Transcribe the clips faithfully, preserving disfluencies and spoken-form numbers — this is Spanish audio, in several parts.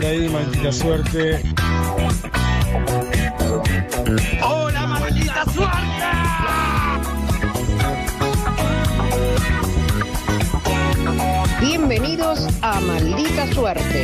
Ahí, maldita suerte. ¡Hola, maldita suerte! Bienvenidos a Maldita Suerte.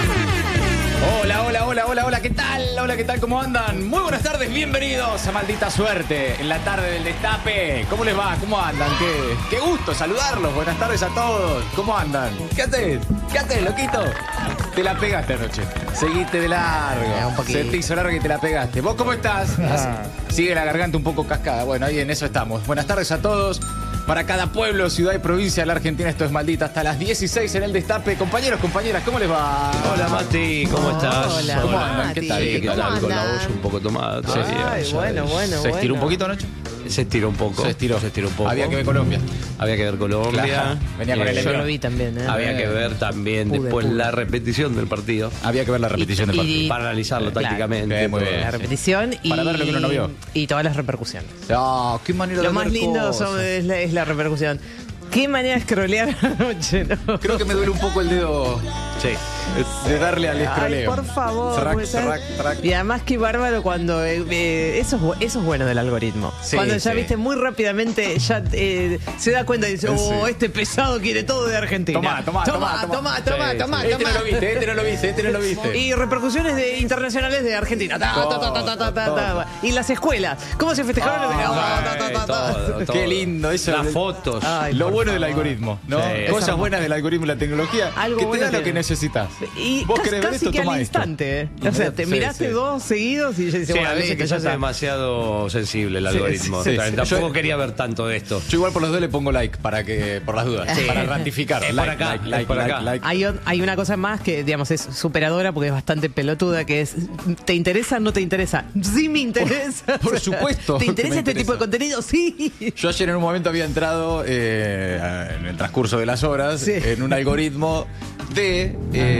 Hola, hola, hola, hola, hola, ¿qué tal? Hola, ¿qué tal? ¿Cómo andan? Muy buenas tardes, bienvenidos a Maldita Suerte, en la tarde del Destape. ¿Cómo les va? ¿Cómo andan? Qué, qué gusto saludarlos, buenas tardes a todos. ¿Cómo andan? ¿Qué haces? ¿Qué haces, loquito? Te la pegaste anoche, seguiste de largo, se te hizo largo y te la pegaste. ¿Vos cómo estás? Sigue la garganta un poco cascada, bueno, ahí en eso estamos. Buenas tardes a todos. Para cada pueblo, ciudad y provincia de la Argentina, esto es Maldita hasta las dieciséis en el Destape. Compañeros, compañeras, ¿cómo les va? Hola, Mati, ¿cómo estás? Hola, ¿Cómo Mati. andan? ¿Qué tal? ¿Qué ¿Cómo tal? Con la andan? voz un poco tomada todavía. Ay, ¿sabes? bueno, bueno, ¿Se estiró un bueno. poquito anoche? Se estiró un poco. Se estiró. Se estiró un poco. Había que ver Colombia. Había que ver Colombia. Claro. Venía con el Eh, Yo envío. lo vi también, ¿eh? Había que ver también Pude, después pude. la repetición del partido. Había que ver la repetición Y- del partido. y- Para analizarlo Claro. tácticamente. Bien, muy todo. bien. La repetición y, Para ver lo que uno no vio. y todas las repercusiones. Ah, qué manera de Lo más ver lindo cosas. son- es, la, es la repercusión. Qué manera de scrollear anoche, ¿no? Creo que me duele un poco el dedo Sí. de darle al Ay, escroleo. por favor. Track, pues, ¿sabes? track, track. Y además qué bárbaro cuando... eh, eh, eso, es, bu- eso es bueno del algoritmo. Sí, cuando ya sí. viste muy rápidamente, ya eh, se da cuenta y dice, oh, Sí. este pesado quiere todo de Argentina. Tomá, tomá, tomá, toma, toma, Sí, toma, sí. toma, Este no toma. lo viste, este no lo viste, este no lo viste. Y repercusiones de, internacionales de Argentina. Ta, ta, ta, ta, ta, ta, ta, ta. Y las escuelas. ¿Cómo se festejaron? Ah, Ta, ta, ta, ta, ta. Todo, todo. Qué lindo eso. Las fotos. Ay, Lo por bueno del favor. algoritmo, ¿no? Sí. Es Cosas hermoso. buenas del algoritmo y la tecnología Algo que te bueno da lo que- que necesitas. Y Vos casi, querés ver casi esto, que al toma esto. instante, ¿eh? O sea, te Sí, miraste sí. dos seguidos y ya dices, Sí, bueno, a veces listo, te ya hace está. demasiado sensible el Sí, algoritmo. sí, sí. Tampoco Yo- quería ver tanto de esto. Yo igual por los dos le pongo like para que, por las dudas, Sí. para ratificar. Es like, por acá, like, es like, por like, acá. like. Hay, o- hay una cosa más que, digamos, es superadora porque es bastante pelotuda, que es, ¿te interesa o no te interesa? Sí me interesa. Por- por supuesto ¿Te que interesa me este tipo de interesa. contenido? Sí. Yo ayer en un momento había entrado eh, en el transcurso de las horas Sí. en un algoritmo de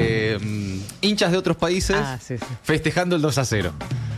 eh, hinchas de otros países Ah, sí, sí. festejando el dos a cero.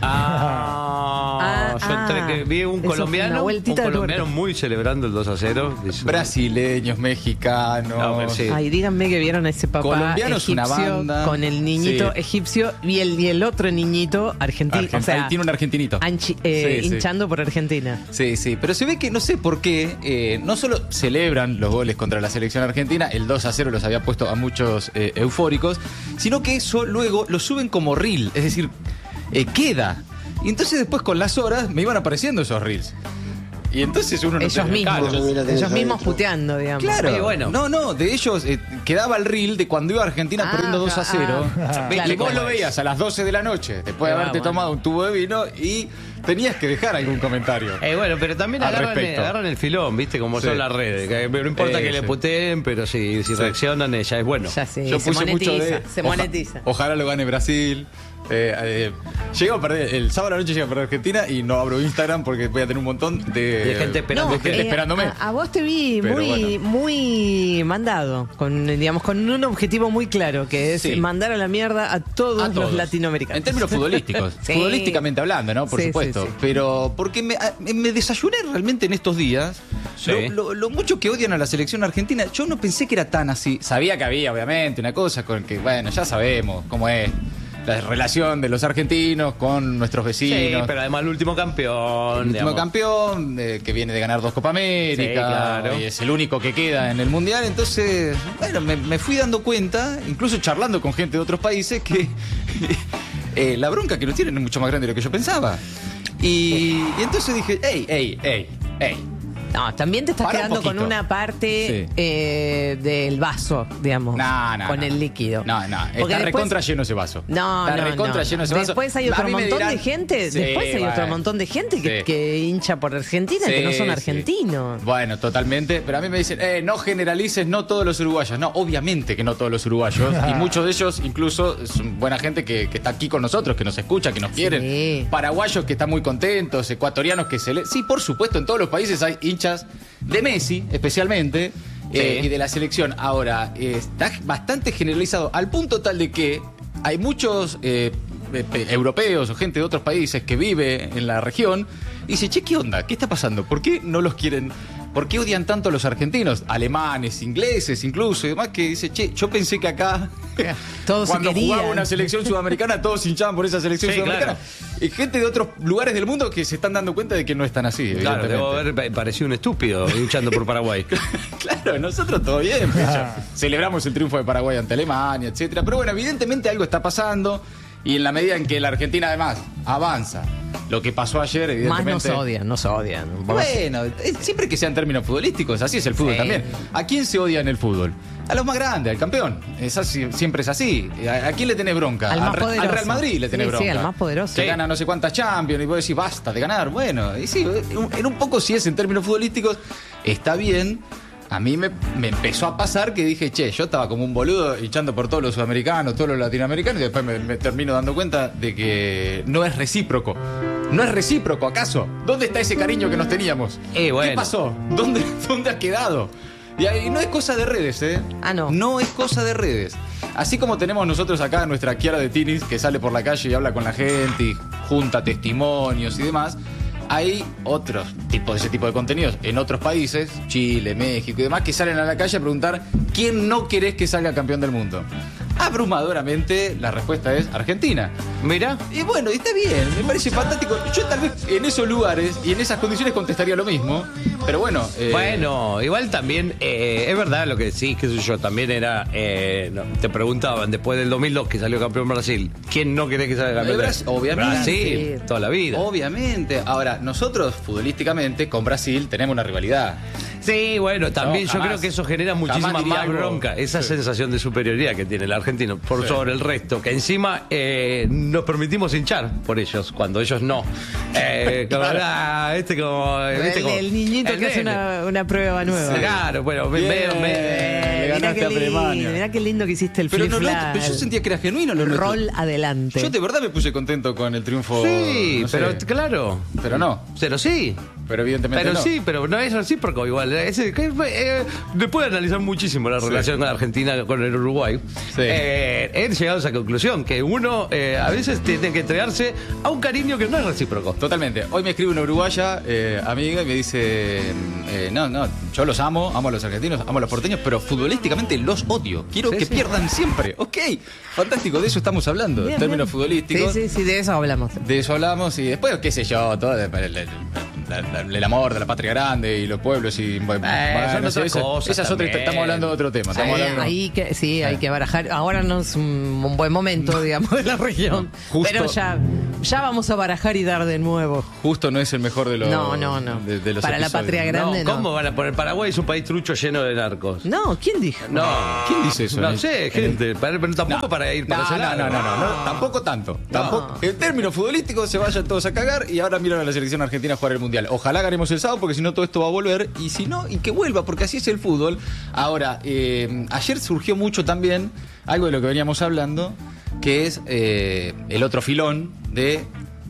Ah, Ah, yo entré ah. que vi un Eso fue una colombiano, un vueltita de colombiano tuerca. muy celebrando el dos a cero. Dice- Brasileños, mexicanos. No, pero sí. Ay, díganme que vieron a ese papá Colombianos, egipcio una banda. con el niñito Sí. egipcio y el, y el otro niñito argentino. Argen- O sea, ahí tiene un argentinito. anchi- eh, Sí, sí. hinchando por Argentina. Sí, sí, pero se ve que no sé por qué, eh, no solo celebran los goles contra la selección argentina, el dos a cero los había puesto a muchos eh, eufóricos, sino que eso luego lo suben como reel, es decir, eh, queda. Y entonces después con las horas me iban apareciendo esos reels. Y entonces uno no Ellos te- mismos. Claro, Ellos mismos puteando, digamos. Claro, Sí, bueno. no, no, de ellos eh, quedaba el reel de cuando iba Argentina Ah, perdiendo dos a cero. ah, Ve- claro, y vos claro. lo veías a las doce de la noche, después de Ah, haberte bueno. tomado un tubo de vino y tenías que dejar algún comentario. Eh, bueno, pero también Al agarran, respecto. agarran el filón, ¿viste? Como Sí. son las redes. Que no importa Eh, que le sí. puteen, pero si, si Sí. reaccionan, eh, ya es bueno. Ya sé, Yo se puse mucho monetiza, de. se oja- monetiza. Ojalá lo gane Brasil. Eh, eh, llego a perder. El sábado a la noche llega a perder Argentina y no abro Instagram porque voy a tener un montón de. De gente esperando. de gente eh, esperándome. A, a vos te vi Pero muy, bueno. muy mandado, con digamos, con un objetivo muy claro, que es Sí. mandar a la mierda a todos, A todos. los latinoamericanos. En términos futbolísticos. Sí. Futbolísticamente hablando, ¿no? Por Sí, supuesto. sí, sí. Pero porque me, a- me desayuné realmente en estos días. Sí. Lo, lo- lo mucho que odian a la selección argentina, yo no pensé que era tan así. Sabía que había, obviamente, una cosa con que, bueno, ya sabemos cómo es la relación de los argentinos con nuestros Sí, vecinos. pero además el último campeón. El último digamos. campeón, eh, que viene de ganar dos Copa América, Sí, claro. y es el único que queda en el Mundial. Entonces, bueno, me, me fui dando cuenta, incluso charlando con gente de otros países, que eh, la bronca que nos tienen es mucho más grande de lo que yo pensaba. Y, y entonces dije, hey, hey, hey, hey. No, también te estás Para un quedando con poquito. una parte Sí. eh, del vaso, digamos. No, no, con no. el líquido. No, no, Porque está después- recontra lleno ese vaso. No, está no, recontra no, lleno no. ese vaso. Después hay A otro mí me montón dirán- de gente. Sí, después hay otro bueno. montón de gente que, Sí. que hincha por Argentina que no Sí, son sí. argentinos. Bueno, totalmente. Pero a mí me dicen, eh, no generalices, no todos los uruguayos. No, obviamente que no todos los uruguayos. Y muchos de ellos incluso son buena gente que, que está aquí con nosotros, que nos escucha, que nos quieren. Sí. Paraguayos que están muy contentos, ecuatorianos que se le... Sí, por supuesto, en todos los países hay hinchas de Messi, especialmente. eh, y de la selección. Ahora, eh, está bastante generalizado al punto tal de que hay muchos eh, eh, eh, europeos o gente de otros países que vive en la región y dice, che, ¿qué onda? ¿Qué está pasando? ¿Por qué no los quieren ¿por qué odian tanto a los argentinos? Alemanes, ingleses, incluso, y demás, que dice, che, yo pensé que acá, todos cuando se querían. jugaba una selección sudamericana, todos hinchaban por esa selección Sí, sudamericana. claro. Y gente de otros lugares del mundo que se están dando cuenta de que no están así, Claro, evidentemente. debo haber parecido un estúpido luchando por Paraguay. Claro, nosotros todo bien. Ah. Celebramos el triunfo de Paraguay ante Alemania, etcétera. Pero bueno, evidentemente algo está pasando. Y en la medida en que la Argentina además avanza, lo que pasó ayer, Más evidentemente. nos odian, nos odian. Vos- Bueno, eh, siempre que sean términos futbolísticos, así es el fútbol Sí. también. ¿A quién se odia en el fútbol? A los más grandes, al campeón. Es así, siempre es así. ¿A, a quién le tenés bronca? Al más Re- al poderoso. Real Madrid le tenés Sí, bronca. sí, al más poderoso. Que Sí. gana no sé cuántas Champions y vos decís, basta de ganar. Bueno, y sí, en un, en un poco si es en términos futbolísticos, está bien. A mí me, me empezó a pasar que dije, che, yo estaba como un boludo hinchando por todos los sudamericanos, todos los latinoamericanos, y después me, me termino dando cuenta de que no es recíproco. ¿No es recíproco, acaso? ¿Dónde está ese cariño que nos teníamos? Eh, bueno. ¿Qué pasó? ¿Dónde, ¿Dónde ha quedado? Y ahí no es cosa de redes, ¿eh? Ah, no. No es cosa de redes. Así como tenemos nosotros acá a nuestra Kiara de Tinis, que sale por la calle y habla con la gente y junta testimonios y demás, hay otros tipos de ese tipo de contenidos en otros países, Chile, México y demás, que salen a la calle a preguntar ¿quién no querés que salga campeón del mundo? Abrumadoramente la respuesta es Argentina. Mira, Y bueno, y está bien, me parece fantástico. Yo tal vez en esos lugares y en esas condiciones contestaría lo mismo, pero bueno. eh, bueno, igual también eh, es verdad lo que decís, qué sé yo, también era, eh, no, te preguntaban después del dos mil dos que salió campeón Brasil, ¿quién no querés que salga campeón? Brasil, obviamente. Brasil, Brasil. toda la vida. Obviamente. Ahora, nosotros futbolísticamente con Brasil tenemos una rivalidad. Sí, bueno, también No, yo jamás. creo que eso genera Jamás muchísima diría más algo. bronca, esa Sí. sensación de superioridad que tiene el argentino por Sí. sobre el resto, que encima eh, nos permitimos hinchar por ellos, cuando ellos no. Eh, como, Claro. ah, este como, ¿viste? El, Como- el niñito el que hace nene. una, una prueba nueva. Claro, bueno, me, Bien. me- me- Le Mirá ganaste qué a lindo, Alemania. mirá qué lindo que hiciste el Pero, flip no, no, flap. pero yo sentía que era genuino lo nuestro. Rol adelante. Yo de verdad me puse contento con el triunfo. Sí, no sé, pero claro. pero no. Pero sí. Pero evidentemente Pero no. sí, pero no es recíproco igual. Es, es, eh, después de analizar muchísimo la Sí. relación con Argentina con el Uruguay, Sí. eh, he llegado a esa conclusión, que uno eh, a veces tiene que entregarse a un cariño que no es recíproco. Totalmente. Hoy me escribe una uruguaya, eh, amiga, y me dice, eh, no, no, yo los amo, amo a los argentinos, amo a los porteños, pero futbolísticamente los odio. Quiero Sí, que sí. pierdan siempre. Ok, fantástico, de eso estamos hablando, Bien, en términos bien. futbolísticos. Sí, sí, sí, de eso hablamos. De eso hablamos y después, qué sé yo, todo el, el- el- el- el amor de la patria grande y los pueblos y bueno, son otras esa- cosas esa es otra- también. estamos hablando de otro tema. Estamos Ahí, hablando- ahí que, sí, hay que barajar. Ahora no es un, un buen momento, digamos, de la región. Justo- Pero ya, ya vamos a barajar y dar de nuevo. Justo no es el mejor de los No, no, no. de- de los Para la episodios. patria grande, no. ¿Cómo van a poner? Paraguay es un país trucho lleno de narcos. No, ¿quién dijo? No. ¿Quién dice eso? No En el- sé, gente. Pero, pero tampoco No. para ir para No, ese no, lado. no, no, no, no, tampoco tanto. Tampoco. En términos futbolísticos se vayan todos a cagar y ahora miran a la selección argentina a jugar el mundial. Ojalá ganemos el sábado porque si no todo esto va a volver y si no, y que vuelva porque así es el fútbol. Ahora, eh, ayer surgió mucho también algo de lo que veníamos hablando, que es eh, el otro filón de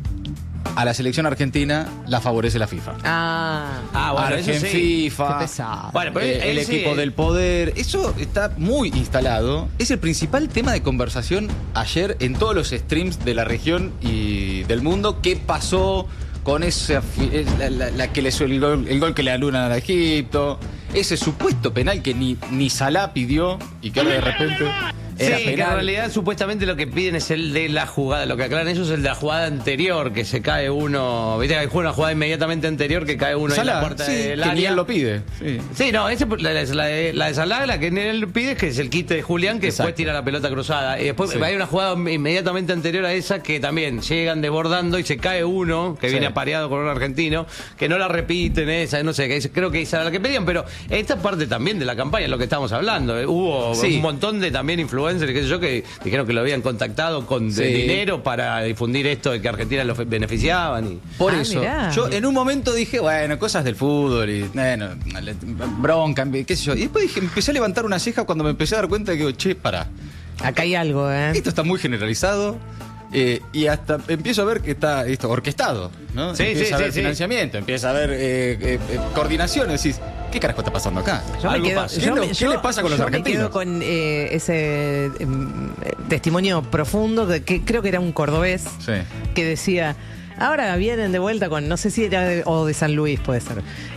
a la selección argentina la favorece la FIFA. Ah, Ah, bueno, eso Argen sí. FIFA, Qué pesado. Bueno, pero eh, el él sí, equipo eh. del poder, eso está muy instalado. Es el principal tema de conversación ayer en todos los streams de la región y del mundo. ¿Qué pasó con esa fi- eh, la, la- la que le el gol, el gol que le anulan a Egipto? Ese supuesto penal que ni, ni Salah pidió y que ahora de repente era Sí, que en penal. realidad supuestamente lo que piden es el de la jugada. Lo que aclaran ellos es el de la jugada anterior, que se cae uno. Viste que juega una jugada inmediatamente anterior que cae uno en Salah, la puerta sí, del que ni área. él lo pide. Sí. Sí, no, ese, la, la, la de, la de Salah, la que él pide, que es el quite de Julián, que Exacto. después tira la pelota cruzada. Y después Sí. hay una jugada inmediatamente anterior a esa que también llegan desbordando y se cae uno, que Sí. viene apareado con un argentino, que no la repiten esa, no sé, que es- creo que esa era la que pedían, pero esta parte también de la campaña es lo que estamos hablando. eh. Hubo Sí. un montón de también influencers, qué sé yo, que dijeron que lo habían contactado con de Sí. dinero para difundir esto de que Argentina los beneficiaban. Y... Por Ah, eso, mirá. yo en un momento dije, bueno, cosas del fútbol y bueno, le- bronca, qué sé yo. Y después dije, empecé a levantar una ceja cuando me empecé a dar cuenta de que, digo, che, pará, acá hay algo, ¿eh? esto está muy generalizado. eh, y hasta empiezo a ver que está esto orquestado, ¿no? Sí, empieza sí, a sí, haber sí. financiamiento, empieza a haber eh, eh, eh, coordinación. Decís, ¿qué carajo está pasando acá? Yo me Algo quedo, pasa. yo ¿Qué me- no- qué yo- le pasa con los yo argentinos? me quedo con eh, ese em, testimonio profundo que, que creo que era un cordobés Sí. que decía. Ahora vienen de vuelta con, no sé si era de, o de San Luis, puede ser.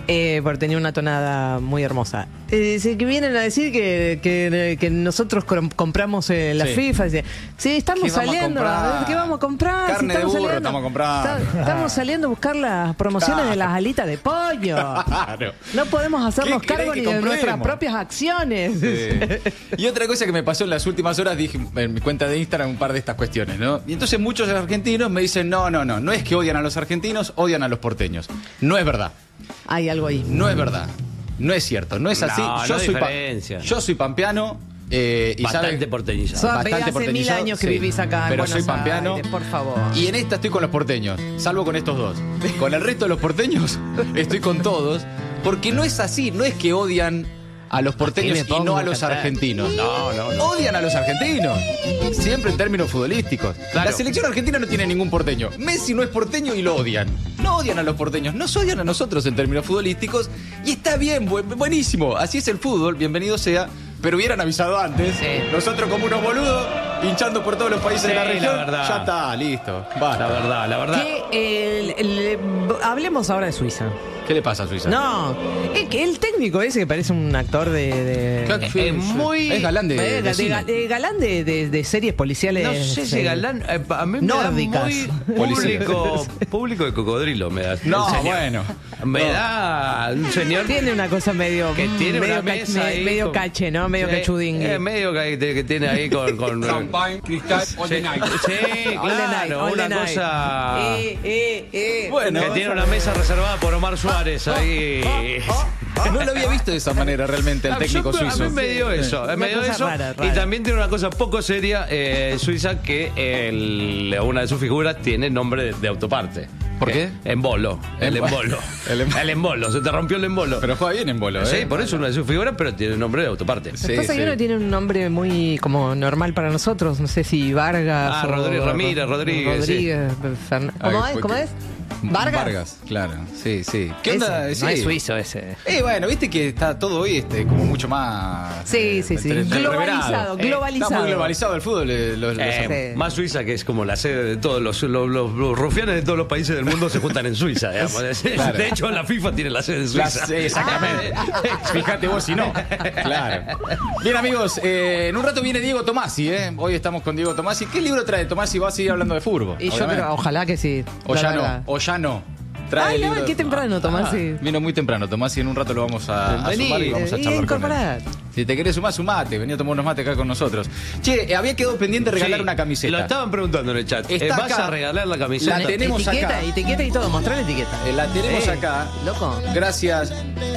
Eh, porque tenía una tonada muy hermosa. Eh, sí, que vienen a decir que, que, que nosotros com- compramos eh, la Sí. FIFA. Dice, sí, estamos ¿Qué vamos a saliendo. comprar? ¿Qué vamos a comprar? Carne de estamos burro saliendo. estamos comprando. Está- estamos saliendo a buscar las promociones Claro. de las alitas de pollo. Claro. No podemos hacernos ¿Qué querés cargo que ni de compremos? nuestras propias acciones. Sí. Y otra cosa que me pasó en las últimas horas, dije en mi cuenta de Instagram un par de estas cuestiones, ¿no? Y entonces muchos argentinos me dicen, no, no, no, no es que odian a los argentinos, odian a los porteños. No es verdad, Hay algo ahí. no es verdad, no es cierto, no es así. No, yo, no hay soy pa- diferencia. yo soy pampeano. Eh, y Bastante sabe- porteñizado. Sos- bastante hace mil porteñizado, años que sí. vivís acá en Pero Buenos soy pampeano. Aires, por favor. Y en esta estoy con los porteños, salvo con estos dos. Con el resto de los porteños estoy con todos, porque no es así, no es que odian a los porteños me y pongo no a a los cantar. argentinos. No, no, no. Odian a los argentinos. Siempre en términos futbolísticos. Claro. La selección argentina no tiene ningún porteño. Messi no es porteño y lo odian. No odian a los porteños, nos odian a nosotros en términos futbolísticos. Y está bien, buen- buenísimo. Así es el fútbol, bienvenido sea. Pero hubieran avisado antes. Sí. Nosotros como unos boludos, hinchando por todos los países Sí, de la la región. verdad. Ya está, listo. Basta. La verdad, la verdad. Que, el- el- hablemos ahora de Suiza. ¿Qué le pasa a Suiza? No, es que el técnico ese que parece un actor de. de- Claro, sí, Es sí. muy- Es galán de, de- de de- cine. de galán de, de- de series policiales. No sé si eh, galán. eh, a mí me nórdicas. da muy Policías. público, público de cocodrilo me da. No, el señor. bueno. Me No. da un señor Tiene una cosa medio. que tiene medio una mesa ca- ahí medio con- cache, ¿no? Medio Sí, cachudín. eh, medio que, que tiene ahí con. con Champagne, cristal, all the Sí, night. sí, All the night, claro, all the una night. cosa. Eh, eh, eh. Bueno. que tiene una mesa reservada por Omar Suárez ahí. No lo había visto de esa manera realmente el Ah, técnico yo- suizo. A mí me dio eso, Una me dio cosa eso. rara, Y rara. también tiene una cosa poco seria, eh, Suiza, que el- una de sus figuras tiene nombre de, de autoparte. ¿Por Eh, qué? Embolo. El Embo- embolo. El em- El embolo, se te rompió el embolo. Pero juega bien en bolo, ¿eh? Sí, por eso una de sus figuras, pero tiene nombre de autoparte. Lo Sí, que pasa es sí. que uno tiene un nombre muy como normal para nosotros. No sé si Vargas. Ah, o- Rodríguez, Ramírez, Rodríguez, Rodríguez, Fern- ¿Cómo Ay, es? fue ¿Cómo que- es? ¿Vargas? Vargas, claro. Sí, sí. ¿Qué Ese, onda? No Sí. es suizo ese. Eh, bueno, viste que está todo hoy este, como mucho más. Sí, eh, sí, sí. entre- entre Globalizado, reverado. globalizado. Está muy globalizado el fútbol. eh, los- los- Eh, Sí. Más Suiza, que es como la sede de todos los, los, los- los rufianes de todos los países del mundo se juntan en Suiza, digamos. Claro. De hecho, la FIFA tiene la sede en Las- Suiza. sí, exactamente. Fíjate vos si no. Claro. Bien, amigos, eh, en un rato viene Diego Tomasi, ¿eh? Hoy estamos con Diego Tomasi. ¿Qué libro trae Tomasi? Va a seguir hablando de fútbol. Y yo obviamente. creo, ojalá que sí. O la ya verdad. no, o ya no. Trae Ay, el no, libro- qué temprano, Tomás. sí. Vino muy temprano, Tomás, y en un rato lo vamos a, a Vení, sumar y vamos a eh, charlar con él. incorporar. Si te querés sumar, sumate. Vení a tomar unos mates acá con nosotros. Che, eh, había quedado pendiente regalar Sí, una camiseta. Lo estaban preguntando en el chat. Está Eh, ¿Vas acá. a regalar la camiseta? La tenemos etiqueta, acá. etiqueta y todo. Mostrar la etiqueta. Eh, la tenemos Eh, acá. Loco. Gracias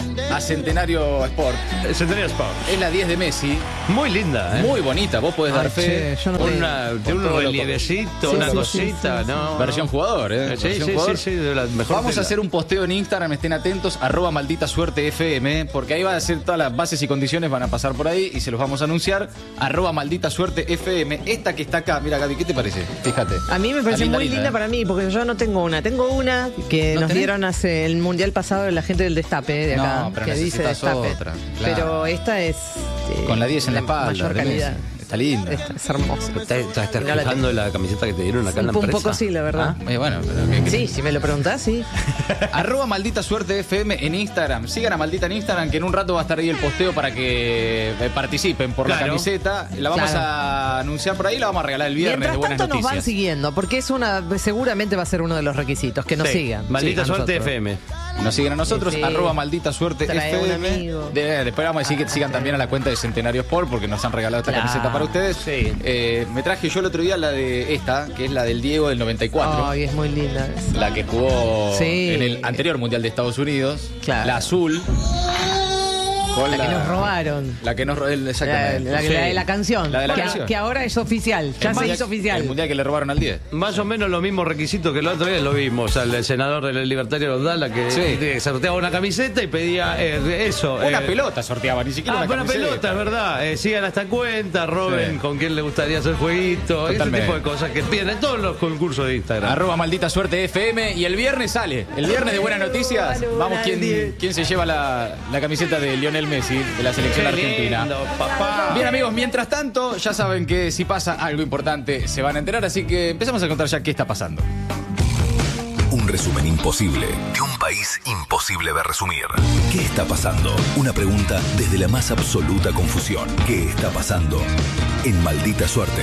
a Centenario Sport. Eh, Centenario Sport. Es la diez de Messi. Muy linda, ¿eh? Muy bonita. Vos podés Ay, dar fe. che, yo no tengo. Una, Con tiene un todo lo- relievecito, Sí, una sí, cosita, sí, sí. ¿no? Versión jugador, ¿eh? Sí, Versión sí, jugador. sí, sí, de las mejores Vamos a telas. hacer un posteo en Instagram, estén atentos, arroba maldita suerte F M, porque ahí va a ser todas las bases y condiciones, van a pasar por ahí y se los vamos a anunciar. Arroba maldita suerte F M. Esta que está acá, mira Gaby, ¿qué te parece? Fíjate. A mí me parece Está muy linda ¿eh? para mí, porque yo no tengo una. Tengo una que ¿No nos tenés? dieron hace el mundial pasado la gente del Destape de acá. No, pero que dice necesitas Destape. otra, claro. Pero esta es. eh, Con la diez en la de espalda. Mayor de Messi. calidad. Está linda. Esta es hermosa. ¿Estás está, está No la fijando la camiseta que te dieron acá en la Un empresa? poco sí, la verdad. Eh, bueno, pero ¿qué- qué- Sí, si me lo preguntás, sí. Arroba maldita suerte F M en Instagram. Sigan a Maldita en Instagram, que en un rato va a estar ahí el posteo para que eh, participen por la Claro. camiseta. La vamos Claro. a anunciar por ahí, la vamos a regalar el viernes Mientras de buenas tanto nos van noticias. siguiendo, porque es una, seguramente va a ser uno de los requisitos, que nos Sí. sigan. Maldita Sí, a suerte nosotros. F M. Nos siguen a nosotros, Sí. arroba maldita suerte Trae F un M. amigo. De- después vamos a decir que sigan también a la cuenta de Centenario Sport porque nos han regalado esta Claro. camiseta para ustedes. Sí. Eh, me traje yo el otro día la de esta, que es la del Diego del noventa y cuatro. Ay, es muy linda. esa. La que jugó Sí. en el anterior Mundial de Estados Unidos. Claro. La azul. Con La que nos robaron. La que nos robó, La, exactamente. la- Sí. la de la canción. La de la que, canción. que ahora es oficial. Ya El se mundial- hizo oficial. El mundial que le robaron al diez. Más o menos los mismos requisitos que el otro día lo vimos al senador del Libertario Gondala que Sí. que sorteaba una camiseta y pedía eh, eso. Una eh, pelota sorteaba, ni siquiera Ah, una una camiseta. pelota, es verdad. Eh, sigan hasta cuenta, roben Sí. con quién le gustaría hacer jueguito, Totalmente. ese tipo de cosas que piden en todos los concursos de Instagram. Arroba maldita suerte F M y el viernes sale. El viernes de buenas noticias. Salud, Vamos, ¿quién, nadie. quién se lleva la, la camiseta de Lionel Messi de la selección Qué argentina? lindo, papá. Bien, amigos, mientras tanto, ya saben que si pasa algo importante se van a enterar, así que empezamos a contar ya qué está pasando. Un Un resumen imposible de un país imposible de resumir. ¿Qué está pasando? Una pregunta desde la más absoluta confusión. ¿Qué está pasando en Maldita Suerte?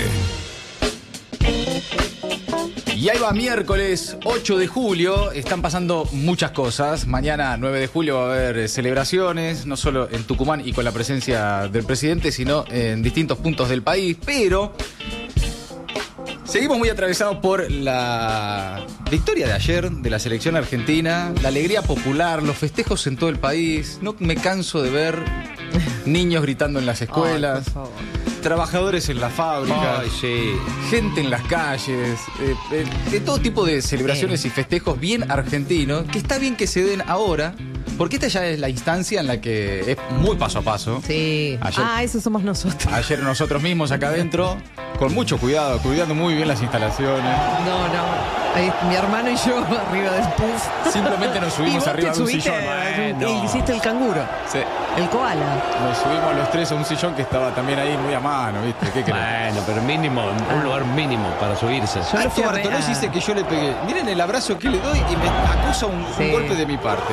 Y ahí va miércoles ocho de julio, están pasando muchas cosas. Mañana nueve de julio va a haber celebraciones, no solo en Tucumán y con la presencia del presidente, sino en distintos puntos del país. Pero seguimos muy atravesados por la victoria de ayer de la selección argentina, la alegría popular, los festejos en todo el país. No me canso de ver niños gritando en las escuelas. Ay, por favor. Trabajadores en las fábricas, Ay, sí. gente en las calles, eh, eh, de todo tipo de celebraciones y festejos bien argentinos, que está bien que se den ahora, porque esta ya es la instancia en la que es muy paso a paso. Sí. Ayer- Ah, eso somos nosotros. Ayer nosotros mismos acá adentro, con mucho cuidado, cuidando muy bien las instalaciones. No, no. Ahí, mi hermano y yo arriba del puff. Simplemente nos ¿Y subimos vos arriba te de un subiste? sillón. Bueno. Y hiciste el canguro, Sí. el koala. Nos subimos los tres a un sillón que estaba también ahí muy a mano, ¿viste? ¿Qué crees? Bueno, pero mínimo, un lugar mínimo para subirse. Yo lo Alto fui a re- Bartolós a- dice que yo le pegué. Miren el abrazo que le doy y me acusa un, un Sí. golpe de mi parte.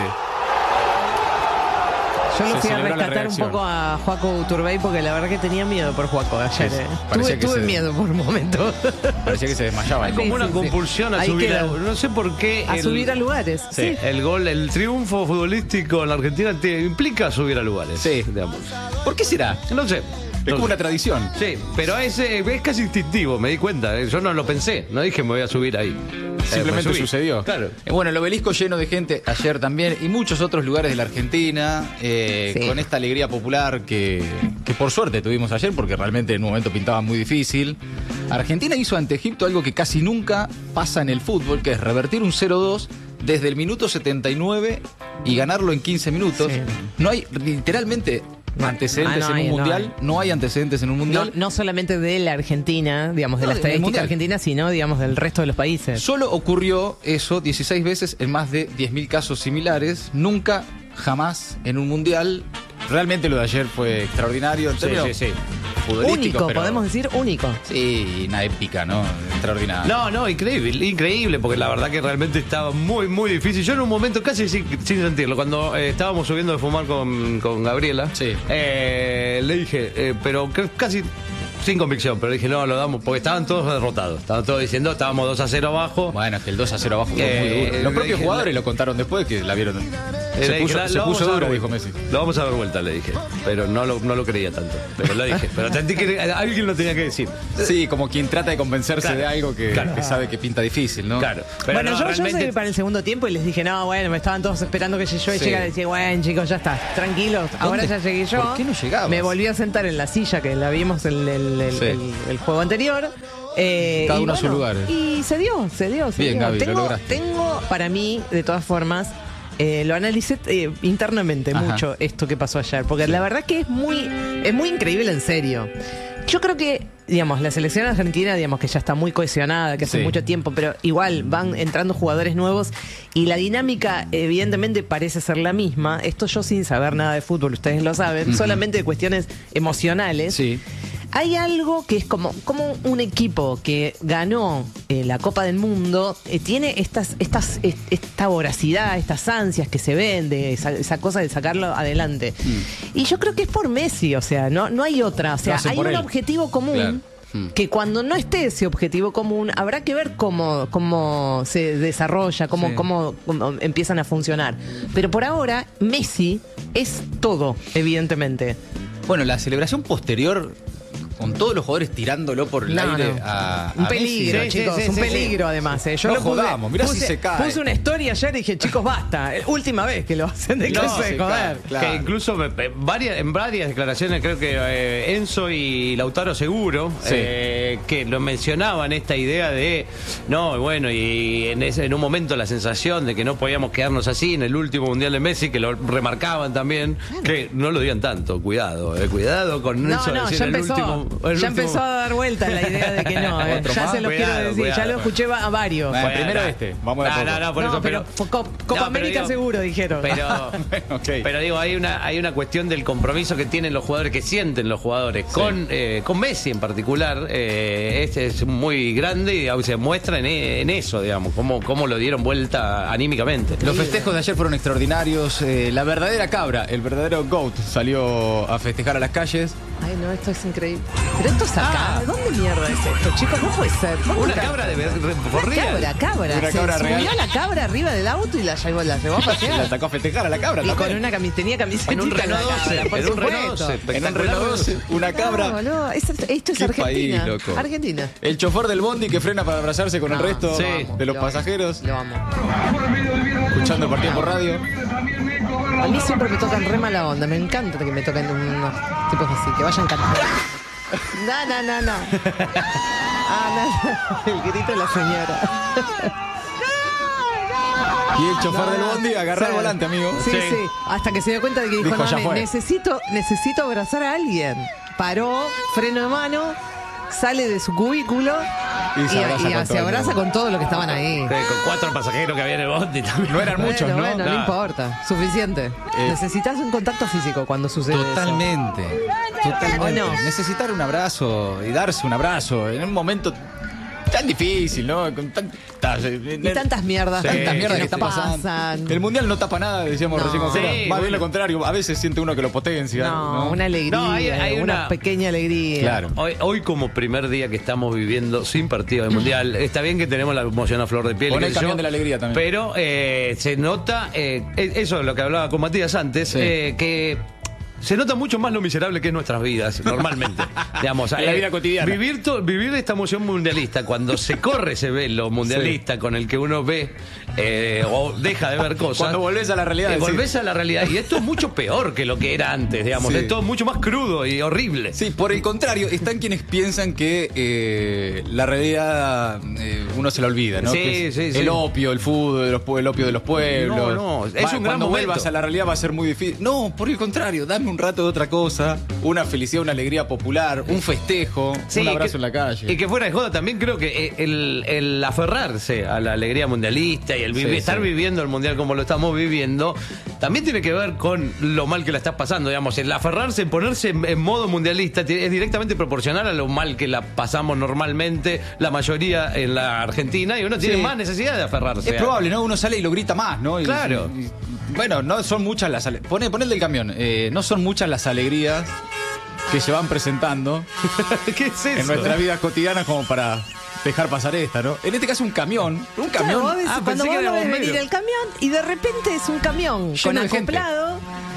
Yo lo Se fui a celebró la rescatar un reacción. poco a Joaco Uturbey porque la verdad que tenía miedo por Joaco ayer. Sí, eh. parecía Tuve, que tuve se- miedo por un momento. Parecía que se desmayaba. Hay como Sí, una sí, sí. compulsión a Ahí subir queda. a, no sé por qué A el, subir a lugares. Sí. el gol, el triunfo futbolístico en la Argentina te implica subir a lugares. Sí. Digamos. ¿Por qué será? No sé. Es No como sé. una tradición. Sí, pero es, eh, es casi instintivo, me di cuenta. eh. Yo no lo pensé, no dije me voy a subir ahí. Simplemente Eh, me subí. sucedió. Claro. Eh, Bueno, el obelisco lleno de gente ayer también y muchos otros lugares de la Argentina eh, Sí. con esta alegría popular que, que por suerte tuvimos ayer porque realmente en un momento pintaba muy difícil. Argentina hizo ante Egipto algo que casi nunca pasa en el fútbol, que es revertir un cero dos desde el minuto setenta y nueve y ganarlo en quince minutos. Sí. No hay literalmente antecedentes Ah, no en un hay, no mundial. No hay. antecedentes en un No, mundial. no solamente de la Argentina, digamos, de No, la del estadística mundial. argentina, sino, digamos, del resto de los países. Solo ocurrió eso dieciséis veces en más de diez mil casos similares. Nunca, jamás en un mundial. Realmente lo de ayer fue extraordinario. En Sí, términos sí, sí. futbolísticos, Único, pero- podemos decir único. Sí, una épica, ¿no? Extraordinaria. No, no, increíble, increíble, porque la verdad que realmente estaba muy, muy difícil. Yo en un momento casi sin, sin sentirlo, cuando eh, estábamos subiendo de fumar con, con Gabriela, Sí. eh, le dije, eh, pero que- casi sin convicción, pero dije, no, lo damos, porque estaban todos derrotados. Estaban todos diciendo, estábamos dos a cero abajo. Bueno, es que el dos a cero abajo fue Eh, muy duro. eh, Los propios dije, jugadores la- lo contaron después que la vieron. Eh, Se le puso, dije, se lo vamos puso a dura, dar dijo vuelta. Messi. Lo vamos a dar vuelta, le dije. Pero no lo, no lo creía tanto. Pero lo dije. Pero sentí que alguien lo tenía que decir. Sí, como quien trata de convencerse Claro. de algo que, Claro. que sabe que pinta difícil, ¿no? Claro. Pero bueno, no, yo, yo realmente- llegué para el segundo tiempo y les dije, no, bueno, me estaban todos esperando que yo Sí. llegara y decía, bueno, chicos, ya está, tranquilos, ahora ya llegué yo. ¿Por qué no llegabas? Me volví a sentar en la silla que la vimos en el, el- Sí. el- el juego anterior. Eh, Cada y uno a su bueno, lugar. Y se dio, se dio, se Bien, dio. Gaby, lo tengo, lograste. tengo, para mí, de todas formas, eh, lo analicé eh, internamente Ajá. mucho esto que pasó ayer, porque la verdad que es muy, es muy increíble en serio. Yo creo que, digamos, la selección argentina, digamos, que ya está muy cohesionada, que hace Sí. mucho tiempo, pero igual van entrando jugadores nuevos y la dinámica evidentemente parece ser la misma. Esto yo sin saber nada de fútbol, ustedes lo saben, Ujú. solamente de cuestiones emocionales. Sí. Hay algo que es como, como un equipo que ganó eh, la Copa del Mundo, eh, tiene estas, estas, est- esta voracidad, estas ansias que se ven, de esa, esa cosa de sacarlo adelante. Y yo creo que es por Messi, o sea, no, no hay otra. O sea, hacen hay por un él. objetivo común. Claro. Mm. Que cuando no esté ese objetivo común, habrá que ver cómo, cómo se desarrolla, cómo, Sí. cómo, cómo empiezan a funcionar. Pero por ahora, Messi es todo, evidentemente. Bueno, la celebración posterior, con todos los jugadores tirándolo por el No, aire no. a, Un a Messi. peligro, Sí, sí, chicos, sí, un sí, peligro además. eh. Yo No lo puse- jodamos, mirá si puse- se cae. Puse una historia ayer y dije, chicos, basta. eh, Última vez que lo hacen, de No, de se joder. cae. Claro. Que incluso me- me- varias, en varias declaraciones, creo que eh, Enzo y Lautaro Seguro, Sí. eh, que lo mencionaban esta idea de, no, bueno, y en, ese, en un momento la sensación de que no podíamos quedarnos así en el último Mundial de Messi, que lo remarcaban también, que no lo digan tanto, cuidado, eh, cuidado con No, eso de no, decir ya en el empezó. último... el Ya último- empezó a dar vuelta la idea de que no, eh. Otro ya más. se los quiero Cuidado, decir, ya cuidado. lo escuché a varios. Bueno, Bueno, primero no. este. Vamos de a No, poco. no, no, por no, eso, pero, pero, Copa, Copa No, pero América digo- seguro, dijeron. pero, Ok. pero digo, hay una, hay una cuestión del compromiso que tienen los jugadores, que sienten los jugadores, con, eh, con Messi en particular, eh, este es muy grande y digamos, se muestra en, en eso, digamos, cómo, cómo lo dieron vuelta anímicamente. Los festejos de ayer fueron extraordinarios. Eh, la verdadera cabra, el verdadero GOAT, salió a festejar a las calles. Ay, no, esto es increíble. Pero esto es acá. Ah. ¿Dónde mierda es esto, chicos? No puede ser. ¿Dónde Una está? cabra de ver- Una corrida. cabra, cabra. Una Se cabra subió real. la cabra arriba del auto y la llevó, la llevó a La pasear. sacó a festejar a la cabra Y también. con una camiseta, tenía camiseta En un Renault doce, por en un Renault supuesto. doce, En un espectacular. Renault doce, una cabra. No, boludo, esto, esto es Qué Argentina. país, loco. Argentina. El chofer del bondi que frena para abrazarse con el No, resto sí. de los Lo amo, pasajeros, Lo amo. escuchando el partido por radio. A mí siempre me tocan re mala onda. Me encanta que me toquen unos tipos así, que vayan cantando. No, no, no, no. Ah, no, no. El grito de la señora. Y el chofer del bondi agarró el Sí. volante, amigo. Sí, sí, Sí. hasta que se dio cuenta de que dijo, Dijo, no, ya ne- fue. necesito, necesito abrazar a alguien. Paró, freno de mano, sale de su cubículo Y se abraza y con se todo el abraza mundo. con todos los que estaban ahí. Sí, con cuatro pasajeros que había en el bondi también. No eran muchos, bueno, ¿no? bueno, no Nah. importa. Suficiente. Eh, Necesitas un contacto físico cuando sucede Totalmente. Totalmente. ¿O no? Necesitar un abrazo y darse un abrazo en un momento tan difícil, ¿no? Con tantas, eh, eso. Y tantas mierdas. Sí, tantas mierdas que nos está pasando. pasan. El mundial no tapa nada, decíamos No. recién con Sara. Sí, Más bueno. bien lo contrario, a veces siente uno que lo potencia. No, ¿no? una alegría. No, hay- hay una, una- pequeña alegría. Claro. Hoy, hoy como primer día que estamos viviendo sin partido de mundial, está bien que tenemos la emoción a flor de piel. Pon qué el sé yo, camión de la alegría también. Pero eh, se nota, eh, eso es lo que hablaba con Matías antes, Sí. eh, que se nota mucho más lo miserable que es nuestras vidas, normalmente. Digamos, En la vida cotidiana. Vivir, to- vivir esta emoción mundialista, cuando se corre ese velo mundialista con el que uno ve eh, o deja de ver cosas. Cuando volvés a la realidad, eh, decís. volvés a la realidad. Y esto es mucho peor que lo que era antes, digamos. Sí. Es todo mucho más crudo y horrible. Sí, por el contrario, están quienes piensan que eh, la realidad eh, uno se la olvida, ¿no? Sí, Que es sí, el sí. opio, el fútbol, el, el opio de los pueblos. No, no, es Va- un gran Cuando vuelvas momento. a la realidad va a ser muy difícil. No, por el contrario, dame un rato de otra cosa, una felicidad, una alegría popular, un festejo, Sí, un abrazo que- en la calle. Y que fuera de joda, también creo que eh, el, el aferrarse a la alegría mundialista y el vivir- Sí, estar sí. viviendo el mundial como lo estamos viviendo, también tiene que ver con lo mal que la estás pasando. Digamos, el aferrarse, ponerse en, en modo mundialista ti- es directamente proporcional a lo mal que la pasamos normalmente la mayoría en la Argentina y uno tiene Sí. más necesidad de aferrarse. Es probable, ¿no? Uno sale y lo grita más, ¿no? Y- Claro. y- y- bueno, no son muchas las... ale- Poné, poné el del camión. Eh, no son muchas las alegrías que se van presentando ¿Qué es eso? en nuestras vidas cotidianas como para dejar pasar esta, ¿no? En este caso un camión. Un Claro, camión. vos ves- Ah, cuando pensé que vos era lo ves bombero. venir el camión y de repente es un camión Lleno con de gente. acoplado,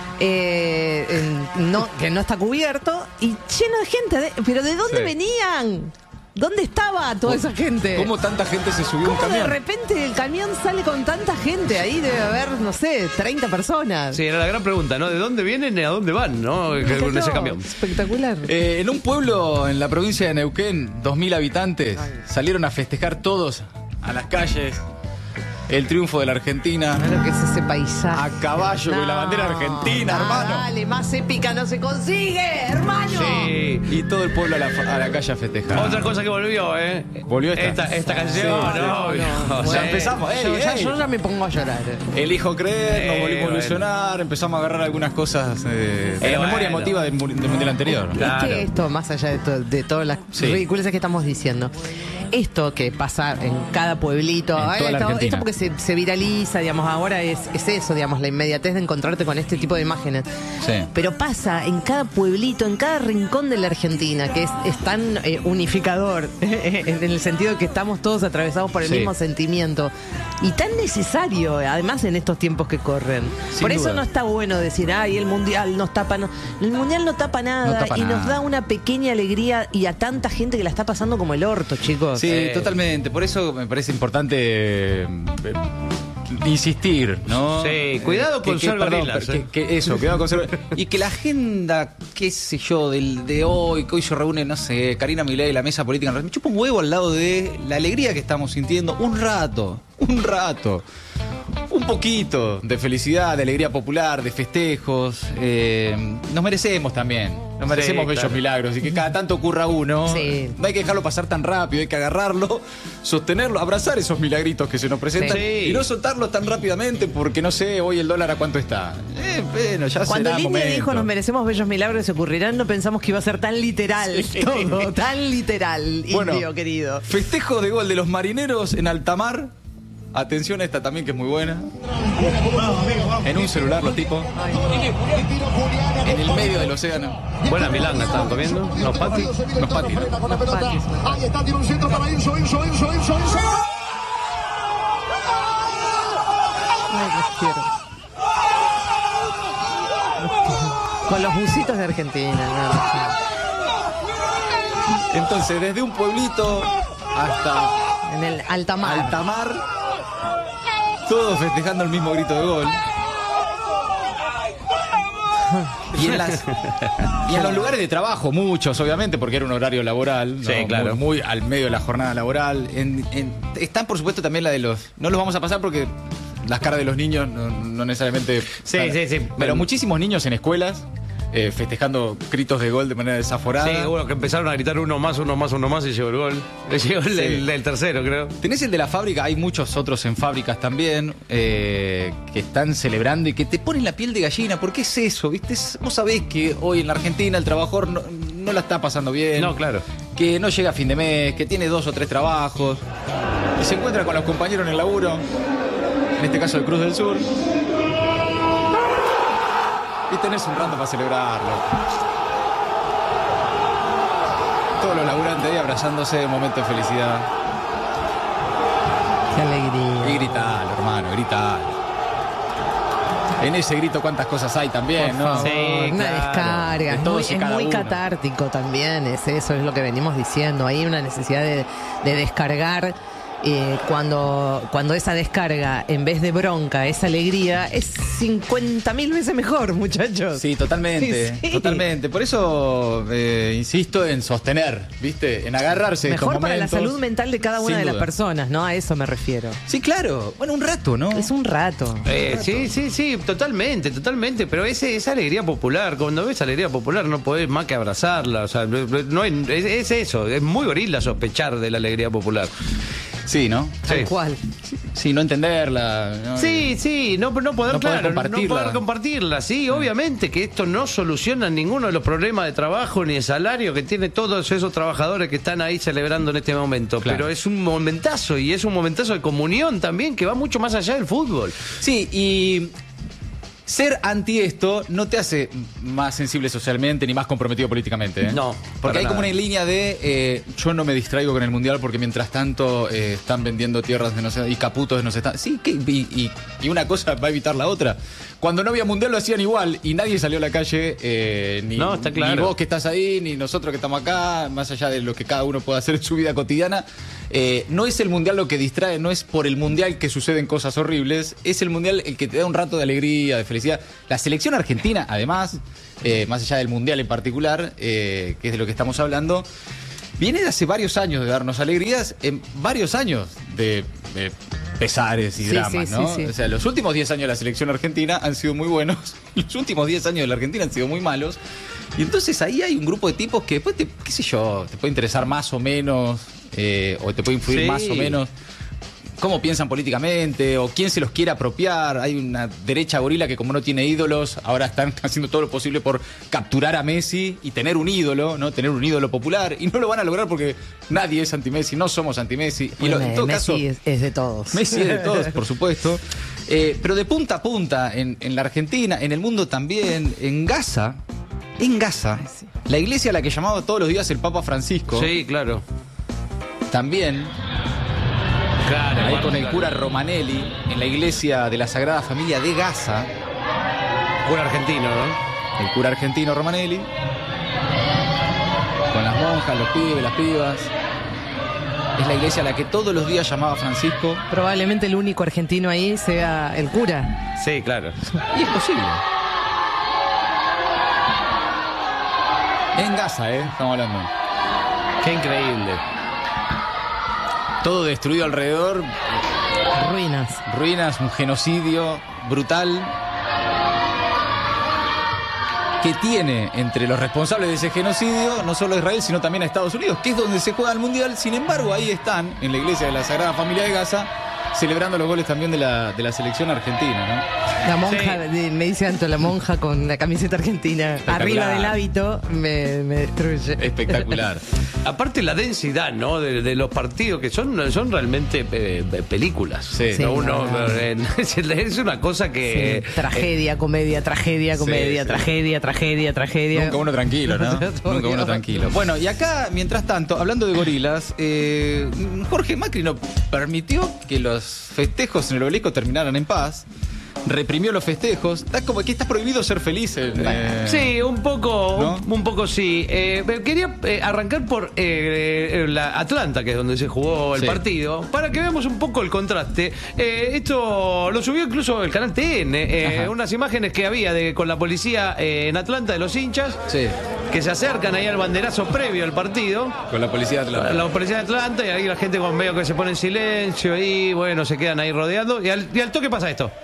eh, en- no, que no está cubierto y lleno de gente. de- ¿Pero de dónde Sí. venían? ¿Dónde estaba toda esa gente? ¿Cómo tanta gente se subió a un ¿Cómo de camión? repente el camión sale con tanta gente? Ahí debe haber, no sé, treinta personas. Sí, era la gran pregunta, ¿no? ¿De dónde vienen y a dónde van, no? Que- Con ese No, camión. Espectacular. Eh, en un pueblo en la provincia de Neuquén, dos mil habitantes, salieron a festejar todos a las calles el triunfo de la Argentina. Mirá lo que es ese paisaje. A caballo con la bandera argentina, no, hermano. Dale, más épica no se consigue, hermano. Sí. Y todo el pueblo a la, a la calle a festejar. Otra cosa que volvió, ¿eh? Volvió esta. Esta, esta canción, Sí, ¿no? sí. no, Bueno, Ya empezamos, ey, yo, ya, ey. yo ya me pongo a llorar. eh. Elijo creer, nos Eh, volvimos a bueno. ilusionar, empezamos a agarrar algunas cosas eh, de Eh, la bueno. memoria emotiva del, mu- del mundial anterior. Claro. Es que esto, más allá de, to- de todas las Sí. ridiculeces que estamos diciendo, esto que pasa en cada pueblito, En ay, toda la esto, Argentina. esto porque se, se viraliza, digamos, ahora es, es eso, digamos, la inmediatez de encontrarte con este tipo de imágenes. Sí. Pero pasa en cada pueblito, en cada rincón de la Argentina, que es, es tan eh, unificador, en el sentido de que estamos todos atravesados por el Sí. mismo sentimiento. Y tan necesario, además, en estos tiempos que corren. Sin por eso duda. no está bueno decir, ay, el mundial nos tapa. No. El mundial no tapa nada No tapa y nos nada. da una pequeña alegría y a tanta gente que la está pasando como el orto, chicos. Sí, Eh. totalmente. Por eso me parece importante eh, insistir, ¿no? Sí, cuidado con ser gorilas, que, eh. que eso, cuidado con ser y que la agenda, qué sé yo, del de hoy, que hoy se reúne, no sé, Karina Milei, la mesa política, me chupa un huevo al lado de la alegría que estamos sintiendo un rato, un rato. un poquito de felicidad, de alegría popular, de festejos. Eh, nos merecemos también. Nos merecemos Sí, bellos claro. milagros y que cada tanto ocurra uno. Sí. No hay que dejarlo pasar tan rápido, hay que agarrarlo, sostenerlo, abrazar esos milagritos que se nos presentan Sí. y no soltarlos tan rápidamente porque no sé hoy el dólar a cuánto está. Eh, bueno, ya Cuando será Línea momento. dijo nos merecemos bellos milagros y se ocurrirán, no pensamos que iba a ser tan literal Sí. todo, tan literal, Bueno, indio querido. Festejo de gol de los marineros en altamar. Atención a esta también que es muy buena. En un celular los tipos. En el medio del océano. Buena milanga estaban comiendo. Los patis. Los patis. ¿no? Ahí está, tiene un centro para Enzo, Enzo, Enzo, Enzo, Enzo. Ay, los quiero. Con los busitos de Argentina. No, no, Entonces, desde un pueblito hasta no. En el altamar. altamar, todos festejando el mismo grito de gol. Y en, las, y en los lugares de trabajo, muchos obviamente, porque era un horario laboral, Sí, ¿no? claro. muy, muy al medio de la jornada laboral. En, en- están, por supuesto, también la de los... No los vamos a pasar porque las caras de los niños no, no necesariamente... Sí, para- sí, sí. Pero muchísimos niños en escuelas eh, festejando gritos de gol de manera desaforada. Sí, bueno, que empezaron a gritar uno más, uno más, uno más y llegó el gol. Llegó el, Sí. el- el tercero, creo. Tenés el de la fábrica, hay muchos otros en fábricas también eh, que están celebrando y que te ponen la piel de gallina. ¿Por qué es eso? ¿Viste? Es- vos sabés que hoy en la Argentina el trabajador no, no la está pasando bien. No, claro. Que no llega a fin de mes, que tiene dos o tres trabajos. Y se encuentra con los compañeros en el laburo, en este caso de Cruz del Sur. Y tenés un rato para celebrarlo. Todos los laburantes ahí abrazándose en un momento de felicidad. Qué alegría. Y gritalo, hermano, gritalo. En ese grito cuántas cosas hay también, ¿no? Sí, Una claro. descarga, De es todos muy, y es cada muy uno. catártico también, es eso, es lo que venimos diciendo. Hay una necesidad de, de descargar. eh, cuando, cuando esa descarga, en vez de bronca, es alegría, es cincuenta mil veces mejor, muchachos. Sí, totalmente, Sí, sí. totalmente. Por eso eh, insisto en sostener, ¿viste? En agarrarse de estos Mejor para la momentos. salud mental de cada una Sin de las duda. personas, ¿no? A eso me refiero. Sí, claro. Bueno, un rato, ¿no? Es un rato. Eh, sí, sí, sí, totalmente, totalmente. Pero ese, esa alegría popular, cuando ves alegría popular no podés más que abrazarla. O sea, no hay- es, es eso, es muy gorila sospechar de la alegría popular. Sí, ¿no? Tal Sí. cual. Sí, no entenderla. ¿no? Sí, sí, no, no poder, No poder claro, compartirla. no poder compartirla. Sí, obviamente que esto no soluciona ninguno de los problemas de trabajo ni de salario que tiene todos esos trabajadores que están ahí celebrando en este momento. Claro. Pero es un momentazo y es un momentazo de comunión también que va mucho más allá del fútbol. Sí, y ser anti esto no te hace más sensible socialmente ni más comprometido políticamente. ¿eh? No, porque para hay como nada. una línea de eh, yo no me distraigo con el mundial porque mientras tanto eh, están vendiendo tierras de no sé, y caputos de no sé. Están... Sí, ¿qué? Y, y- y una cosa va a evitar la otra. Cuando no había mundial lo hacían igual y nadie salió a la calle, eh, ni, No, está claro. ni vos que estás ahí, ni nosotros que estamos acá, más allá de lo que cada uno pueda hacer en su vida cotidiana. Eh, no es el mundial lo que distrae, no es por el mundial que suceden cosas horribles, es el mundial el que te da un rato de alegría, de felicidad. La selección argentina, además, eh, más allá del mundial en particular, eh, que es de lo que estamos hablando, viene de hace varios años de darnos alegrías, en varios años de, de pesares y Sí, dramas, sí, ¿no? sí, sí. O sea, los últimos diez años de la selección argentina han sido muy buenos, los últimos diez años de la Argentina han sido muy malos. Y entonces ahí hay un grupo de tipos que después, te, qué sé yo, te puede interesar más o menos, eh, o te puede influir Sí. más o menos cómo piensan políticamente, o quién se los quiere apropiar. Hay una derecha gorila que como no tiene ídolos, ahora están haciendo todo lo posible por capturar a Messi y tener un ídolo, ¿no? Tener un ídolo popular. Y no lo van a lograr porque nadie es anti-Messi, no somos anti-Messi. Y lo- Bueno, en todo Messi caso... es, es de todos. Messi es de todos, por supuesto. Eh, pero de punta a punta, en, en la Argentina, en el mundo también, en Gaza, en Gaza, la iglesia a la que llamaba todos los días el Papa Francisco, Sí, claro. también, Claro, ahí bueno, con el claro. cura Romanelli, en la iglesia de la Sagrada Familia de Gaza, Un argentino, ¿no? el cura argentino Romanelli, con las monjas, los pibes, las pibas. Es la iglesia a la que todos los días llamaba Francisco. Probablemente el único argentino ahí sea el cura. Sí, claro. Y es posible. En Gaza, ¿eh? Estamos hablando. Qué increíble. Todo destruido alrededor. Ruinas. Ruinas, un genocidio brutal que tiene entre los responsables de ese genocidio no solo a Israel, sino también a Estados Unidos, que es donde se juega el Mundial. Sin embargo, ahí están, en la iglesia de la Sagrada Familia de Gaza, celebrando los goles también de la, de la selección argentina, ¿no? La monja, de- me dice Anto, la monja con la camiseta argentina arriba del hábito me, me destruye. Espectacular. Aparte la densidad, ¿no? De, de los partidos que son, son realmente eh, películas. Sí. Sí, ¿no? Uno, no, no. eh, es una cosa que... Sí, tragedia, comedia, tragedia, comedia, sí. tragedia, tragedia, tragedia. Nunca uno tranquilo, ¿no? Nunca uno tranquilo. Bueno, y acá, mientras tanto, hablando de gorilas, eh, Jorge Macri no permitió que los festejos en el obelisco terminaran en paz. Reprimió los festejos. Está como que está prohibido ser feliz. En, eh, Sí, un poco, ¿no? un, un poco sí. Eh, pero quería eh, arrancar por eh, eh, la Atlanta, que es donde se jugó el Sí. partido, para que veamos un poco el contraste. Eh, esto lo subió incluso el canal T N, eh, Ajá. unas imágenes que había de con la policía eh, en Atlanta de los hinchas, Sí. que se acercan ahí al banderazo previo al partido. Con la policía de Atlanta. La policía de Atlanta, y ahí la gente con medio que se pone en silencio y bueno, se quedan ahí rodeando. Y al, y al toque pasa esto.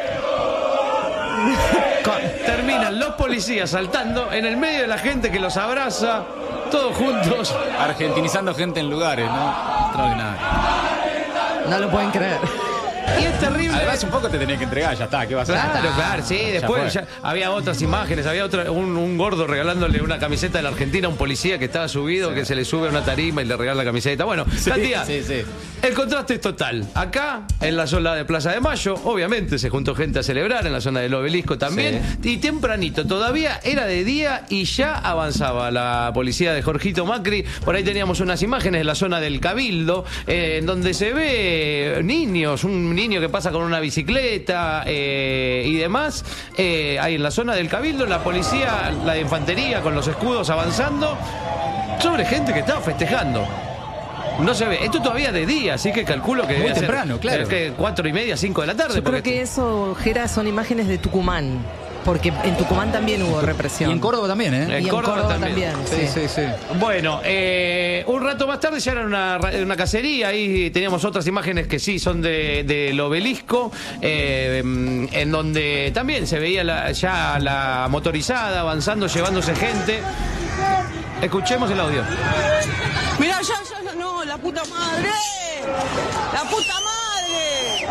Con- terminan los policías saltando en el medio de la gente que los abraza, todos juntos. Argentinizando gente en lugares, ¿no? Extraordinario. No lo pueden creer. Y es terrible. Además, un poco te tenés que entregar, ya está, ¿qué vas a hacer? Claro, claro, sí. Después fue. ya había otras imágenes, había otro, un, un gordo regalándole una camiseta de la Argentina a un policía que estaba subido, Sí. que se le sube a una tarima y le regala la camiseta. Bueno, Sí, Katia, sí, sí. el contraste es total. Acá, en la zona de Plaza de Mayo, obviamente se juntó gente a celebrar, en la zona del Obelisco también. Y tempranito, todavía era de día y ya avanzaba la policía de Jorgito Macri. Por ahí teníamos unas imágenes de la zona del Cabildo, eh, en donde se ve niños, un niño que pasa con una bicicleta eh, y demás. Eh, ahí en la zona del Cabildo, la policía, la de infantería con los escudos avanzando sobre gente que estaba festejando. No se ve. Esto todavía de día, así que calculo que Muy debe ser, temprano, claro. eh, que cuatro y media, cinco de la tarde. Yo creo porque que eso, Jera, son imágenes de Tucumán. Porque en Tucumán también hubo represión. Y en Córdoba también, ¿eh? En Y en Córdoba Córdoba también. también. Sí, sí, sí. Bueno, eh, un rato más tarde ya era una, ra- una cacería. Ahí teníamos otras imágenes que sí son de- del Obelisco, eh, en donde también se veía la- ya la motorizada avanzando, llevándose gente. Escuchemos el audio. Mirá, ya, ya, ya, no, la puta madre. La puta madre.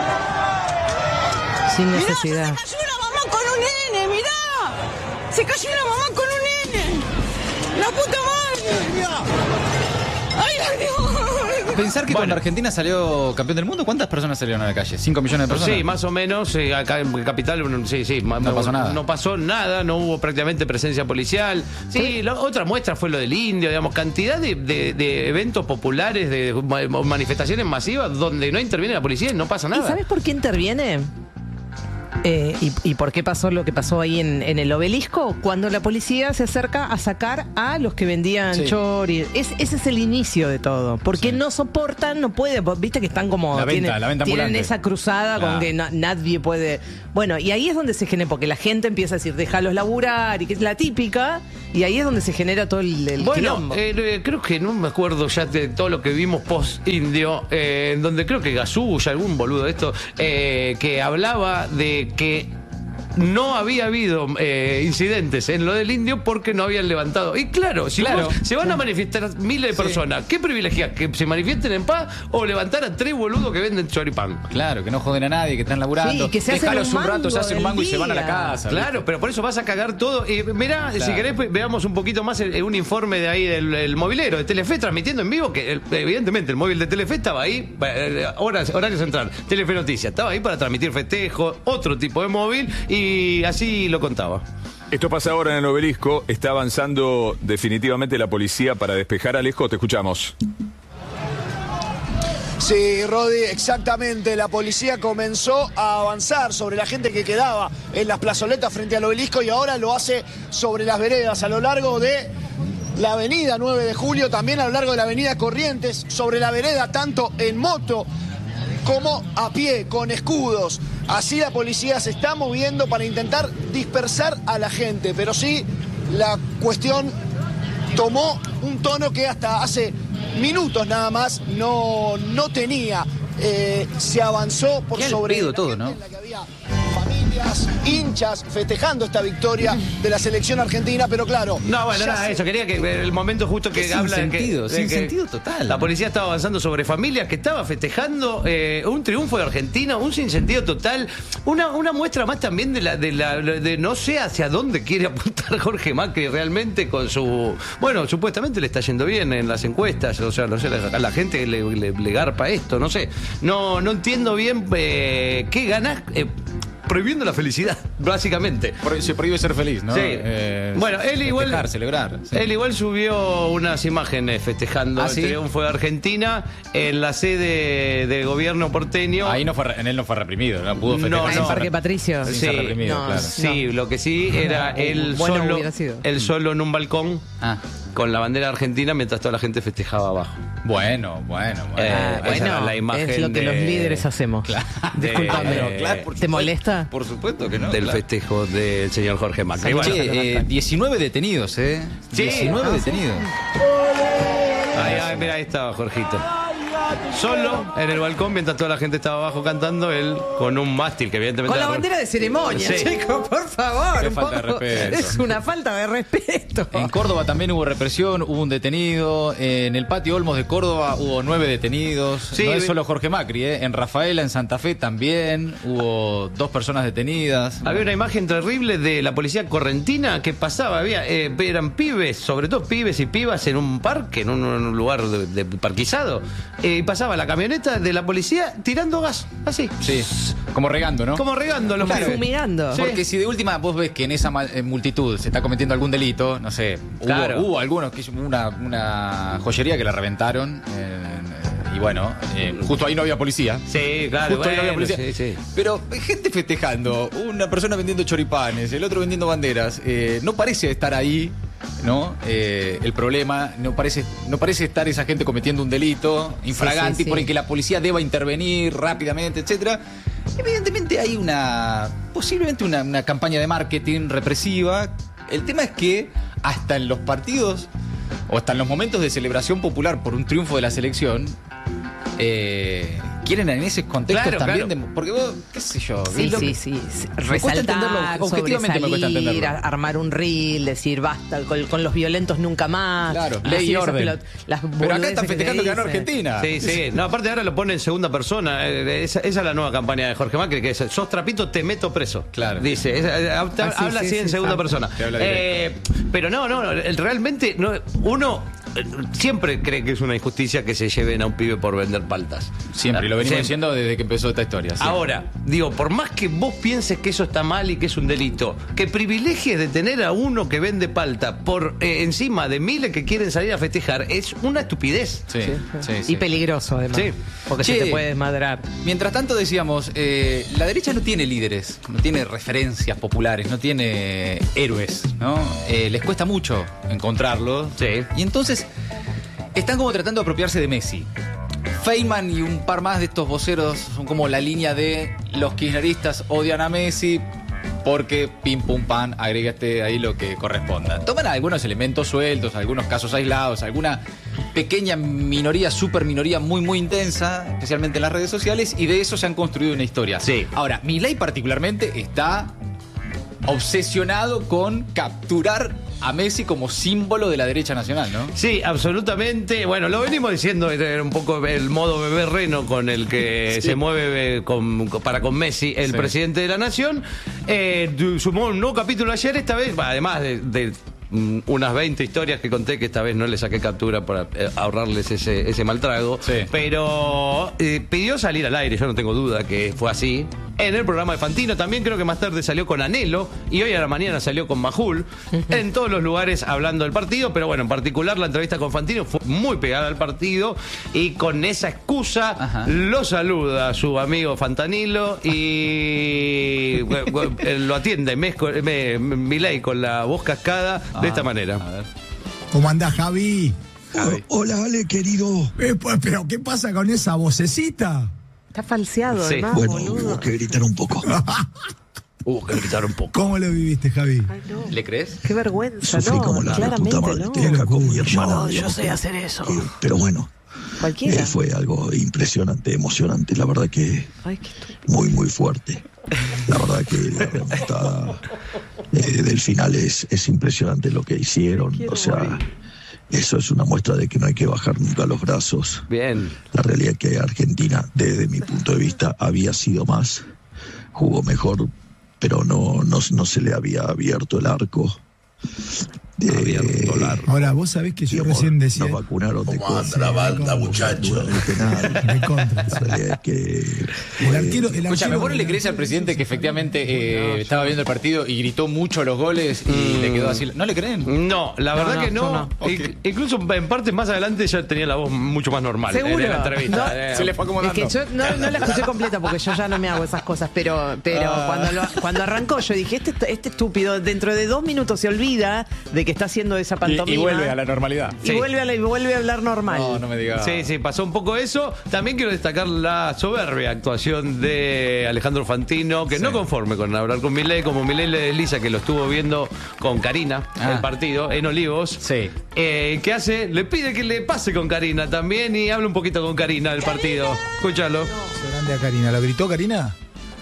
Sin Mirá, ya necesidad. se cayó una mamá con un nene, mirá. Se cayó una mamá con un nene. La puta madre. Ay, Dios. Pensar que Bueno. cuando Argentina salió campeón del mundo, ¿cuántas personas salieron a la calle? ¿Cinco millones de personas? Sí, más o menos, eh, acá en Capital, un- sí, sí. ma- No pasó nada. No pasó nada, no hubo prácticamente presencia policial. Sí, la otra muestra fue lo del indio, digamos, cantidad de, de- de eventos populares, de ma- manifestaciones masivas donde no interviene la policía y no pasa ¿Y nada. sabes por qué interviene? Eh, y, y por qué pasó lo que pasó ahí en, en el Obelisco? Cuando la policía se acerca a sacar a los que vendían Sí. chori. Es, ese es el inicio de todo. Porque Sí. no soportan, no puede, viste que están como. La venta, tienen, la venta tienen ambulante. esa cruzada Claro. con que na- nadie puede. Bueno, y ahí es donde se genera, porque la gente empieza a decir, déjalos laburar, y que es la típica, y ahí es donde se genera todo el, el Bueno, quilombo. eh, eh, creo que no me acuerdo ya de todo lo que vimos post-indio, eh, en donde creo que Gasulla, algún boludo de esto, eh, que hablaba de que no había habido eh, incidentes en lo del indio porque no habían levantado. Y claro, si Claro. vos- se van a manifestar miles de Sí. personas, ¿qué privilegias? ¿Que se manifiesten en paz o levantar a tres boludos que venden choripán? Claro, que no joden a nadie, que están laburando. Sí, que se hacen Déjalos un un rato, se mango hacen un del mango y se van a la día. casa. Claro, pero por eso vas a cagar todo. Y mirá, si Claro. querés, pues, veamos un poquito más el- un informe de ahí del el movilero, de Telefe, transmitiendo en vivo, que el- evidentemente el móvil de Telefe estaba ahí, eh, horas, horario central, Telefe Noticias, estaba ahí para transmitir festejos, otro tipo de móvil, y así lo contaba. Esto pasa ahora en el Obelisco. Está avanzando definitivamente la policía para despejar. Alejo, te escuchamos. Sí, Rodi, exactamente. La policía comenzó a avanzar sobre la gente que quedaba en las plazoletas frente al Obelisco y ahora lo hace sobre las veredas a lo largo de la avenida nueve de julio, también a lo largo de la avenida Corrientes, sobre la vereda tanto en moto como a pie, con escudos. Así la policía se está moviendo para intentar dispersar a la gente, pero sí la cuestión tomó un tono que hasta hace minutos nada más no, no tenía. eh, se avanzó por Qué al sobre pedo la todo, gente ¿no? en la que había familias, hinchas festejando esta victoria de la selección argentina, pero claro. No, bueno, ya nada, se- eso. Quería que el momento justo que Sin habla. sentido, que, sin que sentido total. La policía estaba avanzando sobre familias que estaba festejando eh, un triunfo de Argentina, un sinsentido total. Una, una muestra más también de la, de la. de no sé hacia dónde quiere apuntar Jorge Macri realmente con su. Bueno, supuestamente le está yendo bien en las encuestas. O sea, no sé, a la gente le, le, le garpa esto, no sé. No, no entiendo bien eh, qué ganas. Eh, prohibiendo la felicidad, básicamente. Se prohíbe ser feliz, ¿no? Sí. Eh, Bueno, él igual- festejar, celebrar. sí. Él igual subió unas imágenes festejando ¿Ah, el sí? triunfo de Argentina en la sede del gobierno porteño. Ahí no fue, re- en él no fue reprimido, no pudo festejar. No, Ay, no. porque Patricio. Sí, Sí, ser reprimido, no, claro. Sí, lo que sí era él Bueno, solo, hubiera sido. él solo en un balcón Ah, con la bandera argentina mientras toda la gente festejaba abajo. bueno, bueno, bueno. Eh, Ah, esa era bueno, la imagen es lo que de- los líderes hacemos. de- Disculpame. Pero, claro, por ¿Te molesta? Por supuesto que no. del claro. festejo del señor Jorge Macri. Y bueno, Che, eh, diecinueve detenidos, ¿eh? Sí. diecinueve Ah, detenidos. ahí, ahí, mira, ahí estaba Jorgito. Solo en el balcón mientras toda la gente estaba abajo cantando, él con un mástil que evidentemente... Con la era- bandera de ceremonia, Sí. chicos, por favor. Qué un falta de poco- respeto. Es una falta de respeto. En Córdoba también hubo represión, hubo un detenido. En el patio Olmos de Córdoba hubo nueve detenidos. Sí, no es vi- solo Jorge Macri, ¿eh? En Rafaela, en Santa Fe también hubo dos personas detenidas. Había una imagen terrible de la policía correntina que pasaba, había, eh, eran pibes, sobre todo pibes y pibas en un parque, en un, en un lugar de, de parquizado, eh, y pasaba la camioneta de la policía tirando gas, así. Sí, como regando, ¿no? Como regando los Claro. pibes. Fumigando. Sí. Porque si de última vos ves que en esa ma- eh, multitud se está cometiendo algún delito, no sé, hubo, Claro. hubo algunos, que hizo una, una joyería que la reventaron, eh, y bueno, eh, justo ahí no había policía. Sí, claro, Justo ahí no había bueno, policía. sí, sí. Pero gente festejando, una persona vendiendo choripanes, el otro vendiendo banderas, eh, no parece estar ahí, ¿no? Eh, el problema, no parece, no parece estar esa gente cometiendo un delito infragante sí, sí. por el que la policía deba intervenir rápidamente, etcétera. Evidentemente hay una, posiblemente una, una campaña de marketing represiva. El tema es que hasta en los partidos o hasta en los momentos de celebración popular por un triunfo de la selección, eh, quieren en ese contexto Claro, también, claro. de- porque vos, qué sé yo, Sí, es lo sí, que- sí. Me cuesta entenderlo, Resaltar, objetivamente me cuesta sobresalir, entenderlo. a- armar un reel, decir basta, con, con los violentos nunca más. Claro, decir ley y esas orden. pelot- las Pero acá boludeces están que te festejando que ganó dicen. Argentina. Sí, sí. No, aparte ahora lo pone en segunda persona. Eh, Esa, esa es la nueva campaña de Jorge Macri, que es sos trapito, te meto preso. Claro. Dice, es- eh, habla Ah, sí, habla sí, así sí, en segunda sí. persona. Te habla Eh, pero no, no, no, el- realmente no, uno eh, siempre cree que es una injusticia que se lleven a un pibe por vender paltas. Siempre, y lo venimos Siempre. diciendo desde que empezó esta historia. siempre. Ahora, digo, por más que vos pienses que eso está mal y que es un delito, que privilegies de tener a uno que vende palta por eh, encima de miles que quieren salir a festejar es una estupidez. Sí, sí, sí. Y peligroso, además. Sí. Porque Che. se te puede desmadrar. Mientras tanto decíamos, eh, la derecha no tiene líderes, no tiene referencias populares, no tiene héroes, ¿no? Eh, les cuesta mucho encontrarlos. Sí. Y entonces están como tratando de apropiarse de Messi. Feynman y un par más de estos voceros son como la línea de los kirchneristas odian a Messi porque pim pum pan, agregaste ahí lo que corresponda. Toman algunos elementos sueltos, algunos casos aislados, alguna pequeña minoría, super minoría muy muy intensa, especialmente en las redes sociales, y de eso se han construido una historia. Sí. Ahora, Milei particularmente está obsesionado con capturar a Messi como símbolo de la derecha nacional, ¿no? Sí, absolutamente. Bueno, lo venimos diciendo, era un poco el modo bebé reno con el que Sí. se mueve eh, con- para con Messi, el Sí. presidente de la nación. Eh, du- sumó un nuevo capítulo ayer, esta vez, además de, de, mm, unas veinte historias que conté, que esta vez no le saqué captura para eh, ahorrarles ese, ese mal trago. Sí. Pero eh, pidió salir al aire, yo no tengo duda que fue así. En el programa de Fantino también creo que más tarde salió con Anelo y hoy a la mañana salió con Majul. En todos los lugares hablando del partido, pero bueno, en particular la entrevista con Fantino fue muy pegada al partido y con esa excusa Ajá. lo saluda su amigo Fantanilo y bueno, bueno, eh, lo atiende Mesco- me- Milei con la voz cascada de esta Ah, manera. a ver. ¿Cómo andás, Javi? Javi. Hola, Ale, querido. Eh, pues, pero, ¿qué pasa con esa vocecita? Está falseado, Sí. además, Bueno, boludo. hubo que gritar un poco. Hubo que gritar un poco. ¿Cómo lo viviste, Javi? Ay, no. ¿Le crees? Qué vergüenza, Sufrí ¿no? como la Claramente, puta madre. ¿no? Tenía con mi hermana. Yo, yo digamos, sé hacer eso. que- pero bueno, Cualquiera. Eh, fue algo impresionante, emocionante, la verdad que Ay, qué muy, muy fuerte. La verdad que la remontada eh, del final es, es impresionante lo que hicieron. O sea, eso es una muestra de que no hay que bajar nunca los brazos. Bien. La realidad es que Argentina, desde mi punto de vista, había sido más, jugó mejor, pero no, no, no se le había abierto el arco. Eh, Ahora, vos sabés que yo recién decía. Nos vacunaron de ¿Cómo anda contra. la banda, muchacho? De contra. La realidad es que El arquero, el Escúchame, arquero- ¿vos no le crees al presidente que efectivamente eh, estaba viendo el partido y gritó mucho los goles y Mm. le quedó así? ¿No le creen? No, la verdad no, que no. yo no. Inc- Incluso en partes más adelante ya tenía la voz mucho más normal. ¿Seguro? En la entrevista. No. Eh, Se le fue acomodando. Es que yo no, no la escuché completa porque yo ya no me hago esas cosas, pero, pero Ah. cuando, lo- cuando arrancó yo dije, este, este estúpido dentro de dos minutos se olvida de que está haciendo esa Y, pantomima. y vuelve a la normalidad. Y vuelve a, la- y vuelve a hablar normal. No, no me digas. Sí, sí, pasó un poco eso. También quiero destacar la soberbia actuación de Alejandro Fantino, que Sí. no conforme con hablar con Milei, como Milei le desliza que lo estuvo viendo con Karina, Ah. el partido, en Olivos. Sí. Eh, ¿Qué hace? Le pide que le pase con Karina también y habla un poquito con Karina del partido. Escúchalo. Grande a Karina. ¿Lo gritó Karina?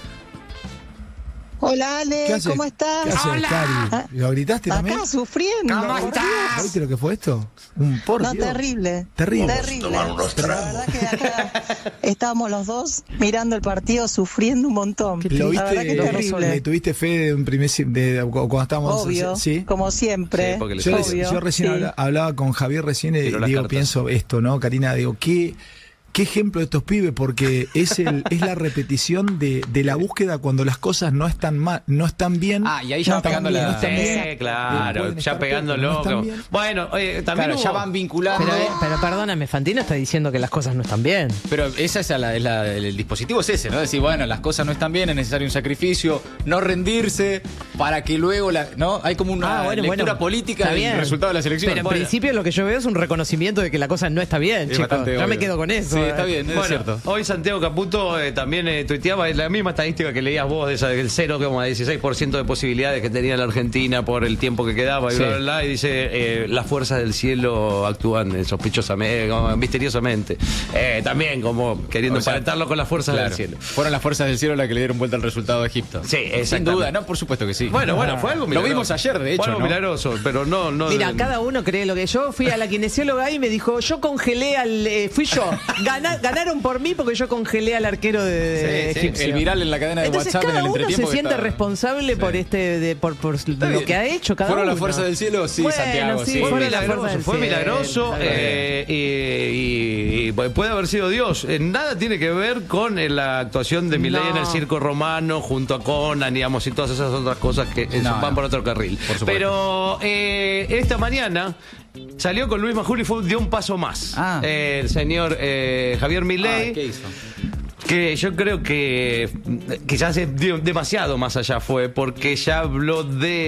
Hola Ale, ¿Qué haces? ¿cómo estás? ¿Qué haces, Cari? ¿Lo gritaste también? Acá sufriendo. por Dios. ¿Viste lo que fue esto? Un por No, Dios. terrible. Terrible. Terrible. La verdad que acá estábamos los dos mirando el partido sufriendo un montón. ¿Lo La verdad que viste? es terrible. ¿Le tuviste fe de un primer si- de, de- cuando estábamos? Obvio, Sí. como siempre. Sí, porque le Yo, Obvio, reci- yo recién sí. habla- hablaba con Javier recién y Tiró las digo, cartas. pienso esto, ¿no? Karina, digo, ¿qué, qué ejemplo de estos pibes? Porque es el es la repetición de, de la búsqueda cuando las cosas no están mal, no están bien. Ah, y ahí ya no va están pegando bien, la- no están bien. Sí, claro, Pueden ya estar pegándolo. bien, pero no están como- bien. Bueno, eh, también Claro, ya hubo- van vinculando. Pero, pero perdóname, Fantino está diciendo que las cosas no están bien. Pero esa es la, es la- el dispositivo es ese, ¿no? Decir, bueno, las cosas no están bien, es necesario un sacrificio, no rendirse, para que luego, la, ¿no? Hay como una Ah, bueno, lectura bueno, política está del bien. resultado de las elecciones. Pero en Bueno, principio lo que yo veo es un reconocimiento de que la cosa no está bien, es chicos. bastante Yo me obvio. quedo con eso. Sí, eh. está bien, es Bueno, cierto. hoy Santiago Caputo eh, también eh, tuiteaba la misma estadística que leías vos, de esa del cero coma dieciséis por ciento de posibilidades que tenía la Argentina por el tiempo que quedaba y Sí. bla, bla, bla, y dice, eh, las fuerzas del cielo actúan eh, sospechosamente, eh, como misteriosamente. Eh, también como queriendo O sea, emparentarlo con las fuerzas Claro, del cielo. fueron las fuerzas del cielo las que le dieron vuelta al resultado a Egipto. Sí, Sin exactamente. duda, ¿no? Por supuesto que sí. Bueno, bueno, fue algo Lo milagroso. vimos ayer, de hecho, Fue algo ¿no? milagroso, pero no... no Mira, de- cada uno cree lo que yo fui a la kinesióloga y me dijo, yo congelé al, eh, fui yo, Gana- ganaron por mí porque yo congelé al arquero de, de Sí, sí, egipcio. el viral en la cadena de Entonces WhatsApp en cada el uno se entretiempo que siente estaba- responsable por Sí. este, de, por, por lo bien. que ha hecho cada ¿Fueron uno. las fuerzas del cielo? Sí, Bueno, Santiago, sí, sí. Fue fueron las milagroso, fuerzas del fue cielo. milagroso eh, y, y- y puede haber sido Dios. Eh, Nada tiene que ver con eh, la actuación de Milei No. en el circo romano junto a Conan, digamos, y todas esas otras cosas que eh, No, van no. por otro carril. Por supuesto. Pero eh, esta mañana salió con Luis Majul y fue, dio un paso más. Ah. Eh, el señor eh, Javier Milei. Ah, ¿qué hizo? Que yo creo que quizás es de- demasiado más allá fue, porque ya habló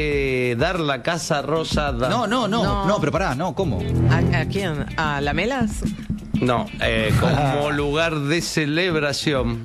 de dar la casa rosada. No, no, no, No. no, pero pará, no, ¿cómo? ¿A, a quién? ¿A Lamelas? No, eh, como lugar de celebración.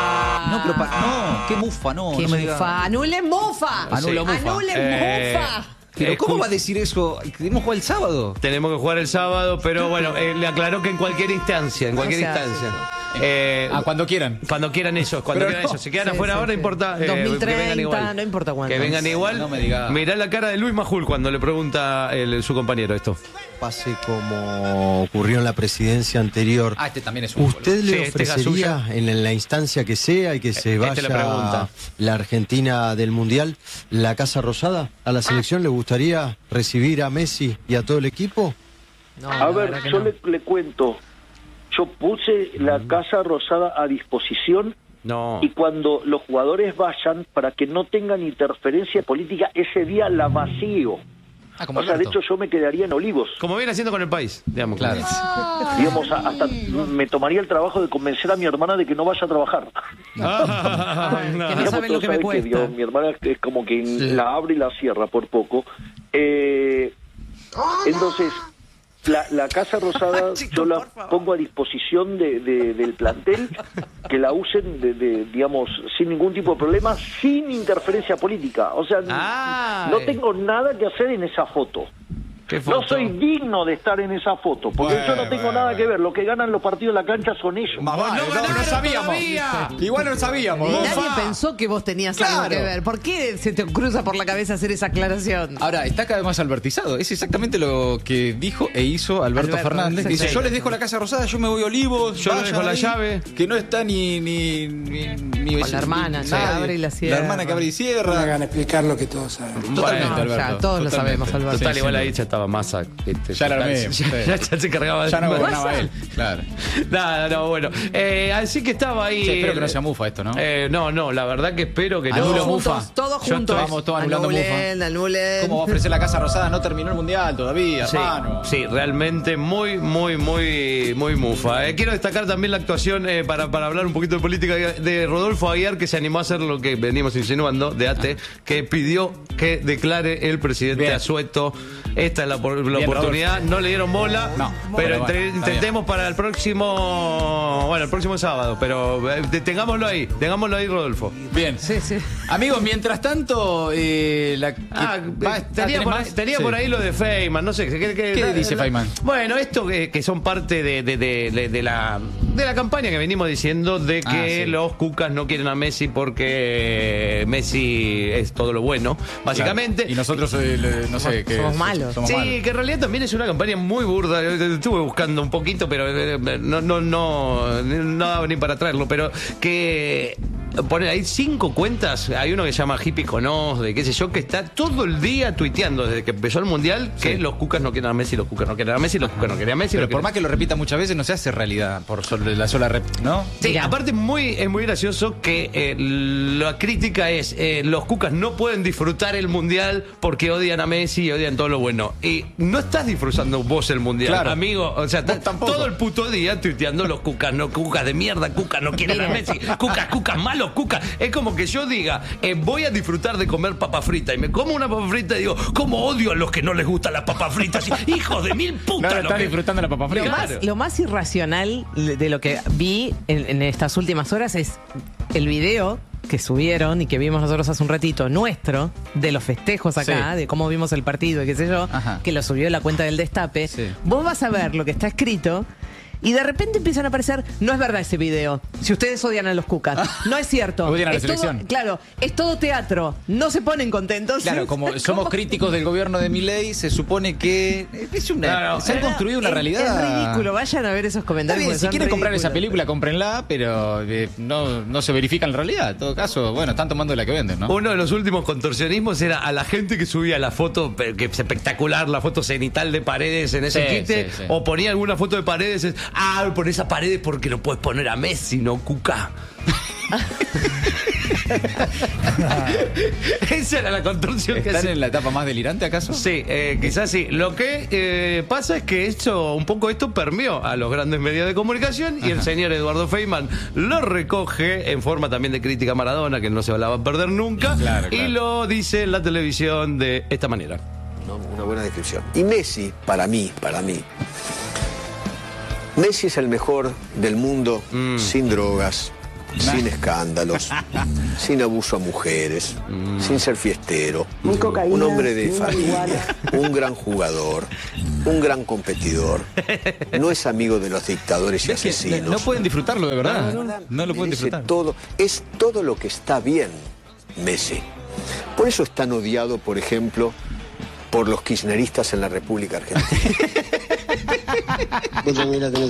No, pero pará, no, qué mufa, no, ¡Qué no me diga. mufa! ¡Anulen mufa! Anula mufa. ¡Anulen Eh, mufa! Pero Eh, ¿cómo ju- va a decir eso? Queremos jugar el sábado. Tenemos que jugar el sábado, pero bueno, eh, le aclaró que en cualquier instancia, en cualquier se hace instancia. Eh, Ah, cuando quieran. Cuando quieran ellos, cuando Pero quieran no. ellos. Si quedan Sí, afuera sí, ahora, no sí. importa. eh, dos mil que vengan treinta, igual. no importa cuándo. Que vengan igual. No me diga. Mirá la cara de Luis Majul cuando le pregunta el- su compañero esto. Pase como ocurrió en la presidencia anterior. Ah, este también es un ¿Usted le Sí, este es la ofrecería en, en la instancia que sea y que se Este vaya le pregunta. la Argentina del Mundial, la Casa Rosada? ¿A la selección le gustaría recibir a Messi y a todo el equipo? No, A la ver, verdad que yo no. le, le cuento. Yo puse la Casa Rosada a disposición No. y cuando los jugadores vayan, para que no tengan interferencia política, ese día la vacío. Ah, como O sea, de Alberto. hecho yo me quedaría en Olivos. Como viene haciendo con el país, digamos. Claro. Digamos, a- hasta me tomaría el trabajo de convencer a mi hermana de que no vaya a trabajar. Ah, Que no Digamos, saben lo todos que me saben cuesta. digo, mi hermana es como que la abre y la cierra por poco. Eh, entonces, la, la Casa Rosada yo la pongo a disposición de, de- del plantel, que la usen, de, de, digamos, sin ningún tipo de problema, sin interferencia política. O sea, Ah, no eh. tengo nada que hacer en esa foto. No soy digno de estar en esa foto, porque Bueno, yo no tengo bueno, nada bueno. que ver. Lo que ganan los partidos en la cancha son ellos. Más vale, no, no sabíamos. todavía. Igual no sabíamos. Y ¿no? nadie pensó que vos tenías algo Claro. que ver. ¿Por qué se te cruza por la cabeza hacer esa aclaración? Ahora, está cada vez más albertizado. Es exactamente lo que dijo e hizo Alberto, Alberto, Fernández. Dice, sí. yo les dejo la Casa Rosada, yo me voy a Olivos. Yo les vayan dejo la ahí, llave. Que no está ni ni, ni, ni Con la hermana, ni- que nadie. abre y la cierra. La hermana que abre y cierra. No hagan explicar lo que todos saben. Totalmente, Bueno, Alberto. ya, todos lo totalmente. sabemos, Alberto. Total, Sí, igual sí, ahí ya estaba Massa. Este, Ya la total, armé, ya, sí. ya- ya se cargaba de Ya no Massa. gobernaba él. Claro. No, no, bueno. Eh, así que estaba ahí. Che, espero que no sea mufa esto, ¿no? Eh, no, no, la verdad que espero que no. Anulo Todos mufa. juntos, todos Yo juntos. estoy- Vamos todos anulando anulen, mufa. anulen. ¿Cómo va a ofrecer la Casa Rosada? No terminó el Mundial todavía, Sí, hermano. sí, realmente muy, muy, muy, muy mufa. Eh, quiero destacar también la actuación, eh, para, para hablar un poquito de política, de Rodolfo Aguiar, que se animó a hacer lo que venimos insinuando, de A T E, que pidió que declare el presidente Bien. Asueto. Esta es la, por- la Bien, oportunidad. No le dieron bola, No, pero pero entre- bueno, está intentemos para el próximo, bueno, el próximo sábado, pero eh, detengámoslo ahí, tengámoslo ahí, Rodolfo. Bien. Sí, sí. Amigos, mientras tanto, eh, la, Ah, va- eh, ah, tenía, ¿tenés por más? ahí, tenía Sí. por ahí lo de Feynman, no sé. ¿Qué, qué- ¿Qué la- dice la- Feynman? Bueno, esto que, que son parte de, de- de- de- de la, de la campaña que venimos diciendo de que Ah, sí. los cucas no quieren a Messi porque Messi es todo lo bueno, básicamente. Claro. Y nosotros, eh, le- no sé, que Somos malos. somos Sí, malos. que en realidad también es una campaña muy burda. Yo estuve buscando un poquito, pero eh, no, no, no, no daba ni para traerlo. Pero que poner ahí cinco cuentas. Hay uno que se llama Hippie Conos, de qué sé yo, que está todo el día tuiteando desde que empezó el mundial que los cucas no quieren a Messi, los cucas no quieren a Messi, los cucas no quieren a Messi. Pero los por cucas- más que lo repita muchas veces, no se hace realidad por sobre la sola rep, ¿no? Sí, Mira. aparte muy, es muy gracioso que eh, la crítica es eh, los cucas no pueden disfrutar el mundial porque odian a Messi y odian todo lo bueno. Y no estás disfrutando vos el mundial, Claro. amigo. O sea, Vos estás tampoco. todo el puto día tuiteando los cucas, no cucas de mierda, cucas no quieren a Messi, cucas, cucas malos, cucas. Es como que yo diga, eh, voy a disfrutar de comer papa frita y me como una papa frita y digo, ¿cómo odio a los que no les gustan las papas fritas? Hijos de mil No putas. lo lo estás que- disfrutando la papa Lo frita. más, lo más irracional de lo que vi en, en estas últimas horas es el video que subieron y que vimos nosotros hace un ratito, nuestro, de los festejos acá, Sí. de cómo vimos el partido y qué sé yo, Ajá. que lo subió la cuenta del Destape. Sí. Vos vas a ver lo que está escrito y de repente empiezan a aparecer, no es verdad ese video, si ustedes odian a los cucas, no es cierto. Odian a la Es todo- selección. claro, es todo teatro, no se ponen contentos. Claro, como somos críticos del gobierno de Milei, se supone que es una, Claro, se han Pero construido una es- realidad. Es ridículo, vayan a ver esos Está comentarios. bien, porque si son quieren comprar esa ridículos. película, cómprenla, pero eh, no, no se verifica en realidad. En todo caso, bueno, están tomando la que venden, ¿no? Uno de los últimos contorsionismos era a la gente que subía la foto, pe- que es espectacular, la foto cenital de Paredes en ese Sí, quite, sí, sí. o ponía alguna foto de Paredes, es, ah, por esa Paredes porque no puedes poner a Messi, no Cuca. Esa era la contorsión que ¿Están se- en la etapa más delirante acaso? Sí, eh, quizás sí. Lo que eh, pasa es que esto, un poco esto permeó a los grandes medios de comunicación y el señor Eduardo Feynman lo recoge en forma también de crítica a Maradona, que no se la va a perder nunca, Claro, y claro. lo dice en la televisión de esta manera. ¿no? Una buena descripción. Y Messi, para mí, para mí, Messi es el mejor del mundo sin drogas, sin escándalos, sin abuso a mujeres, sin ser fiestero, un hombre de familia, un gran jugador, un gran competidor, no es amigo de los dictadores y Es que asesinos. no pueden disfrutarlo de verdad. No, no, No lo pueden merece disfrutar. Todo, es todo lo que está bien, Messi. Por eso es tan odiado, por ejemplo, por los kirchneristas en la República Argentina. Vos también la tenés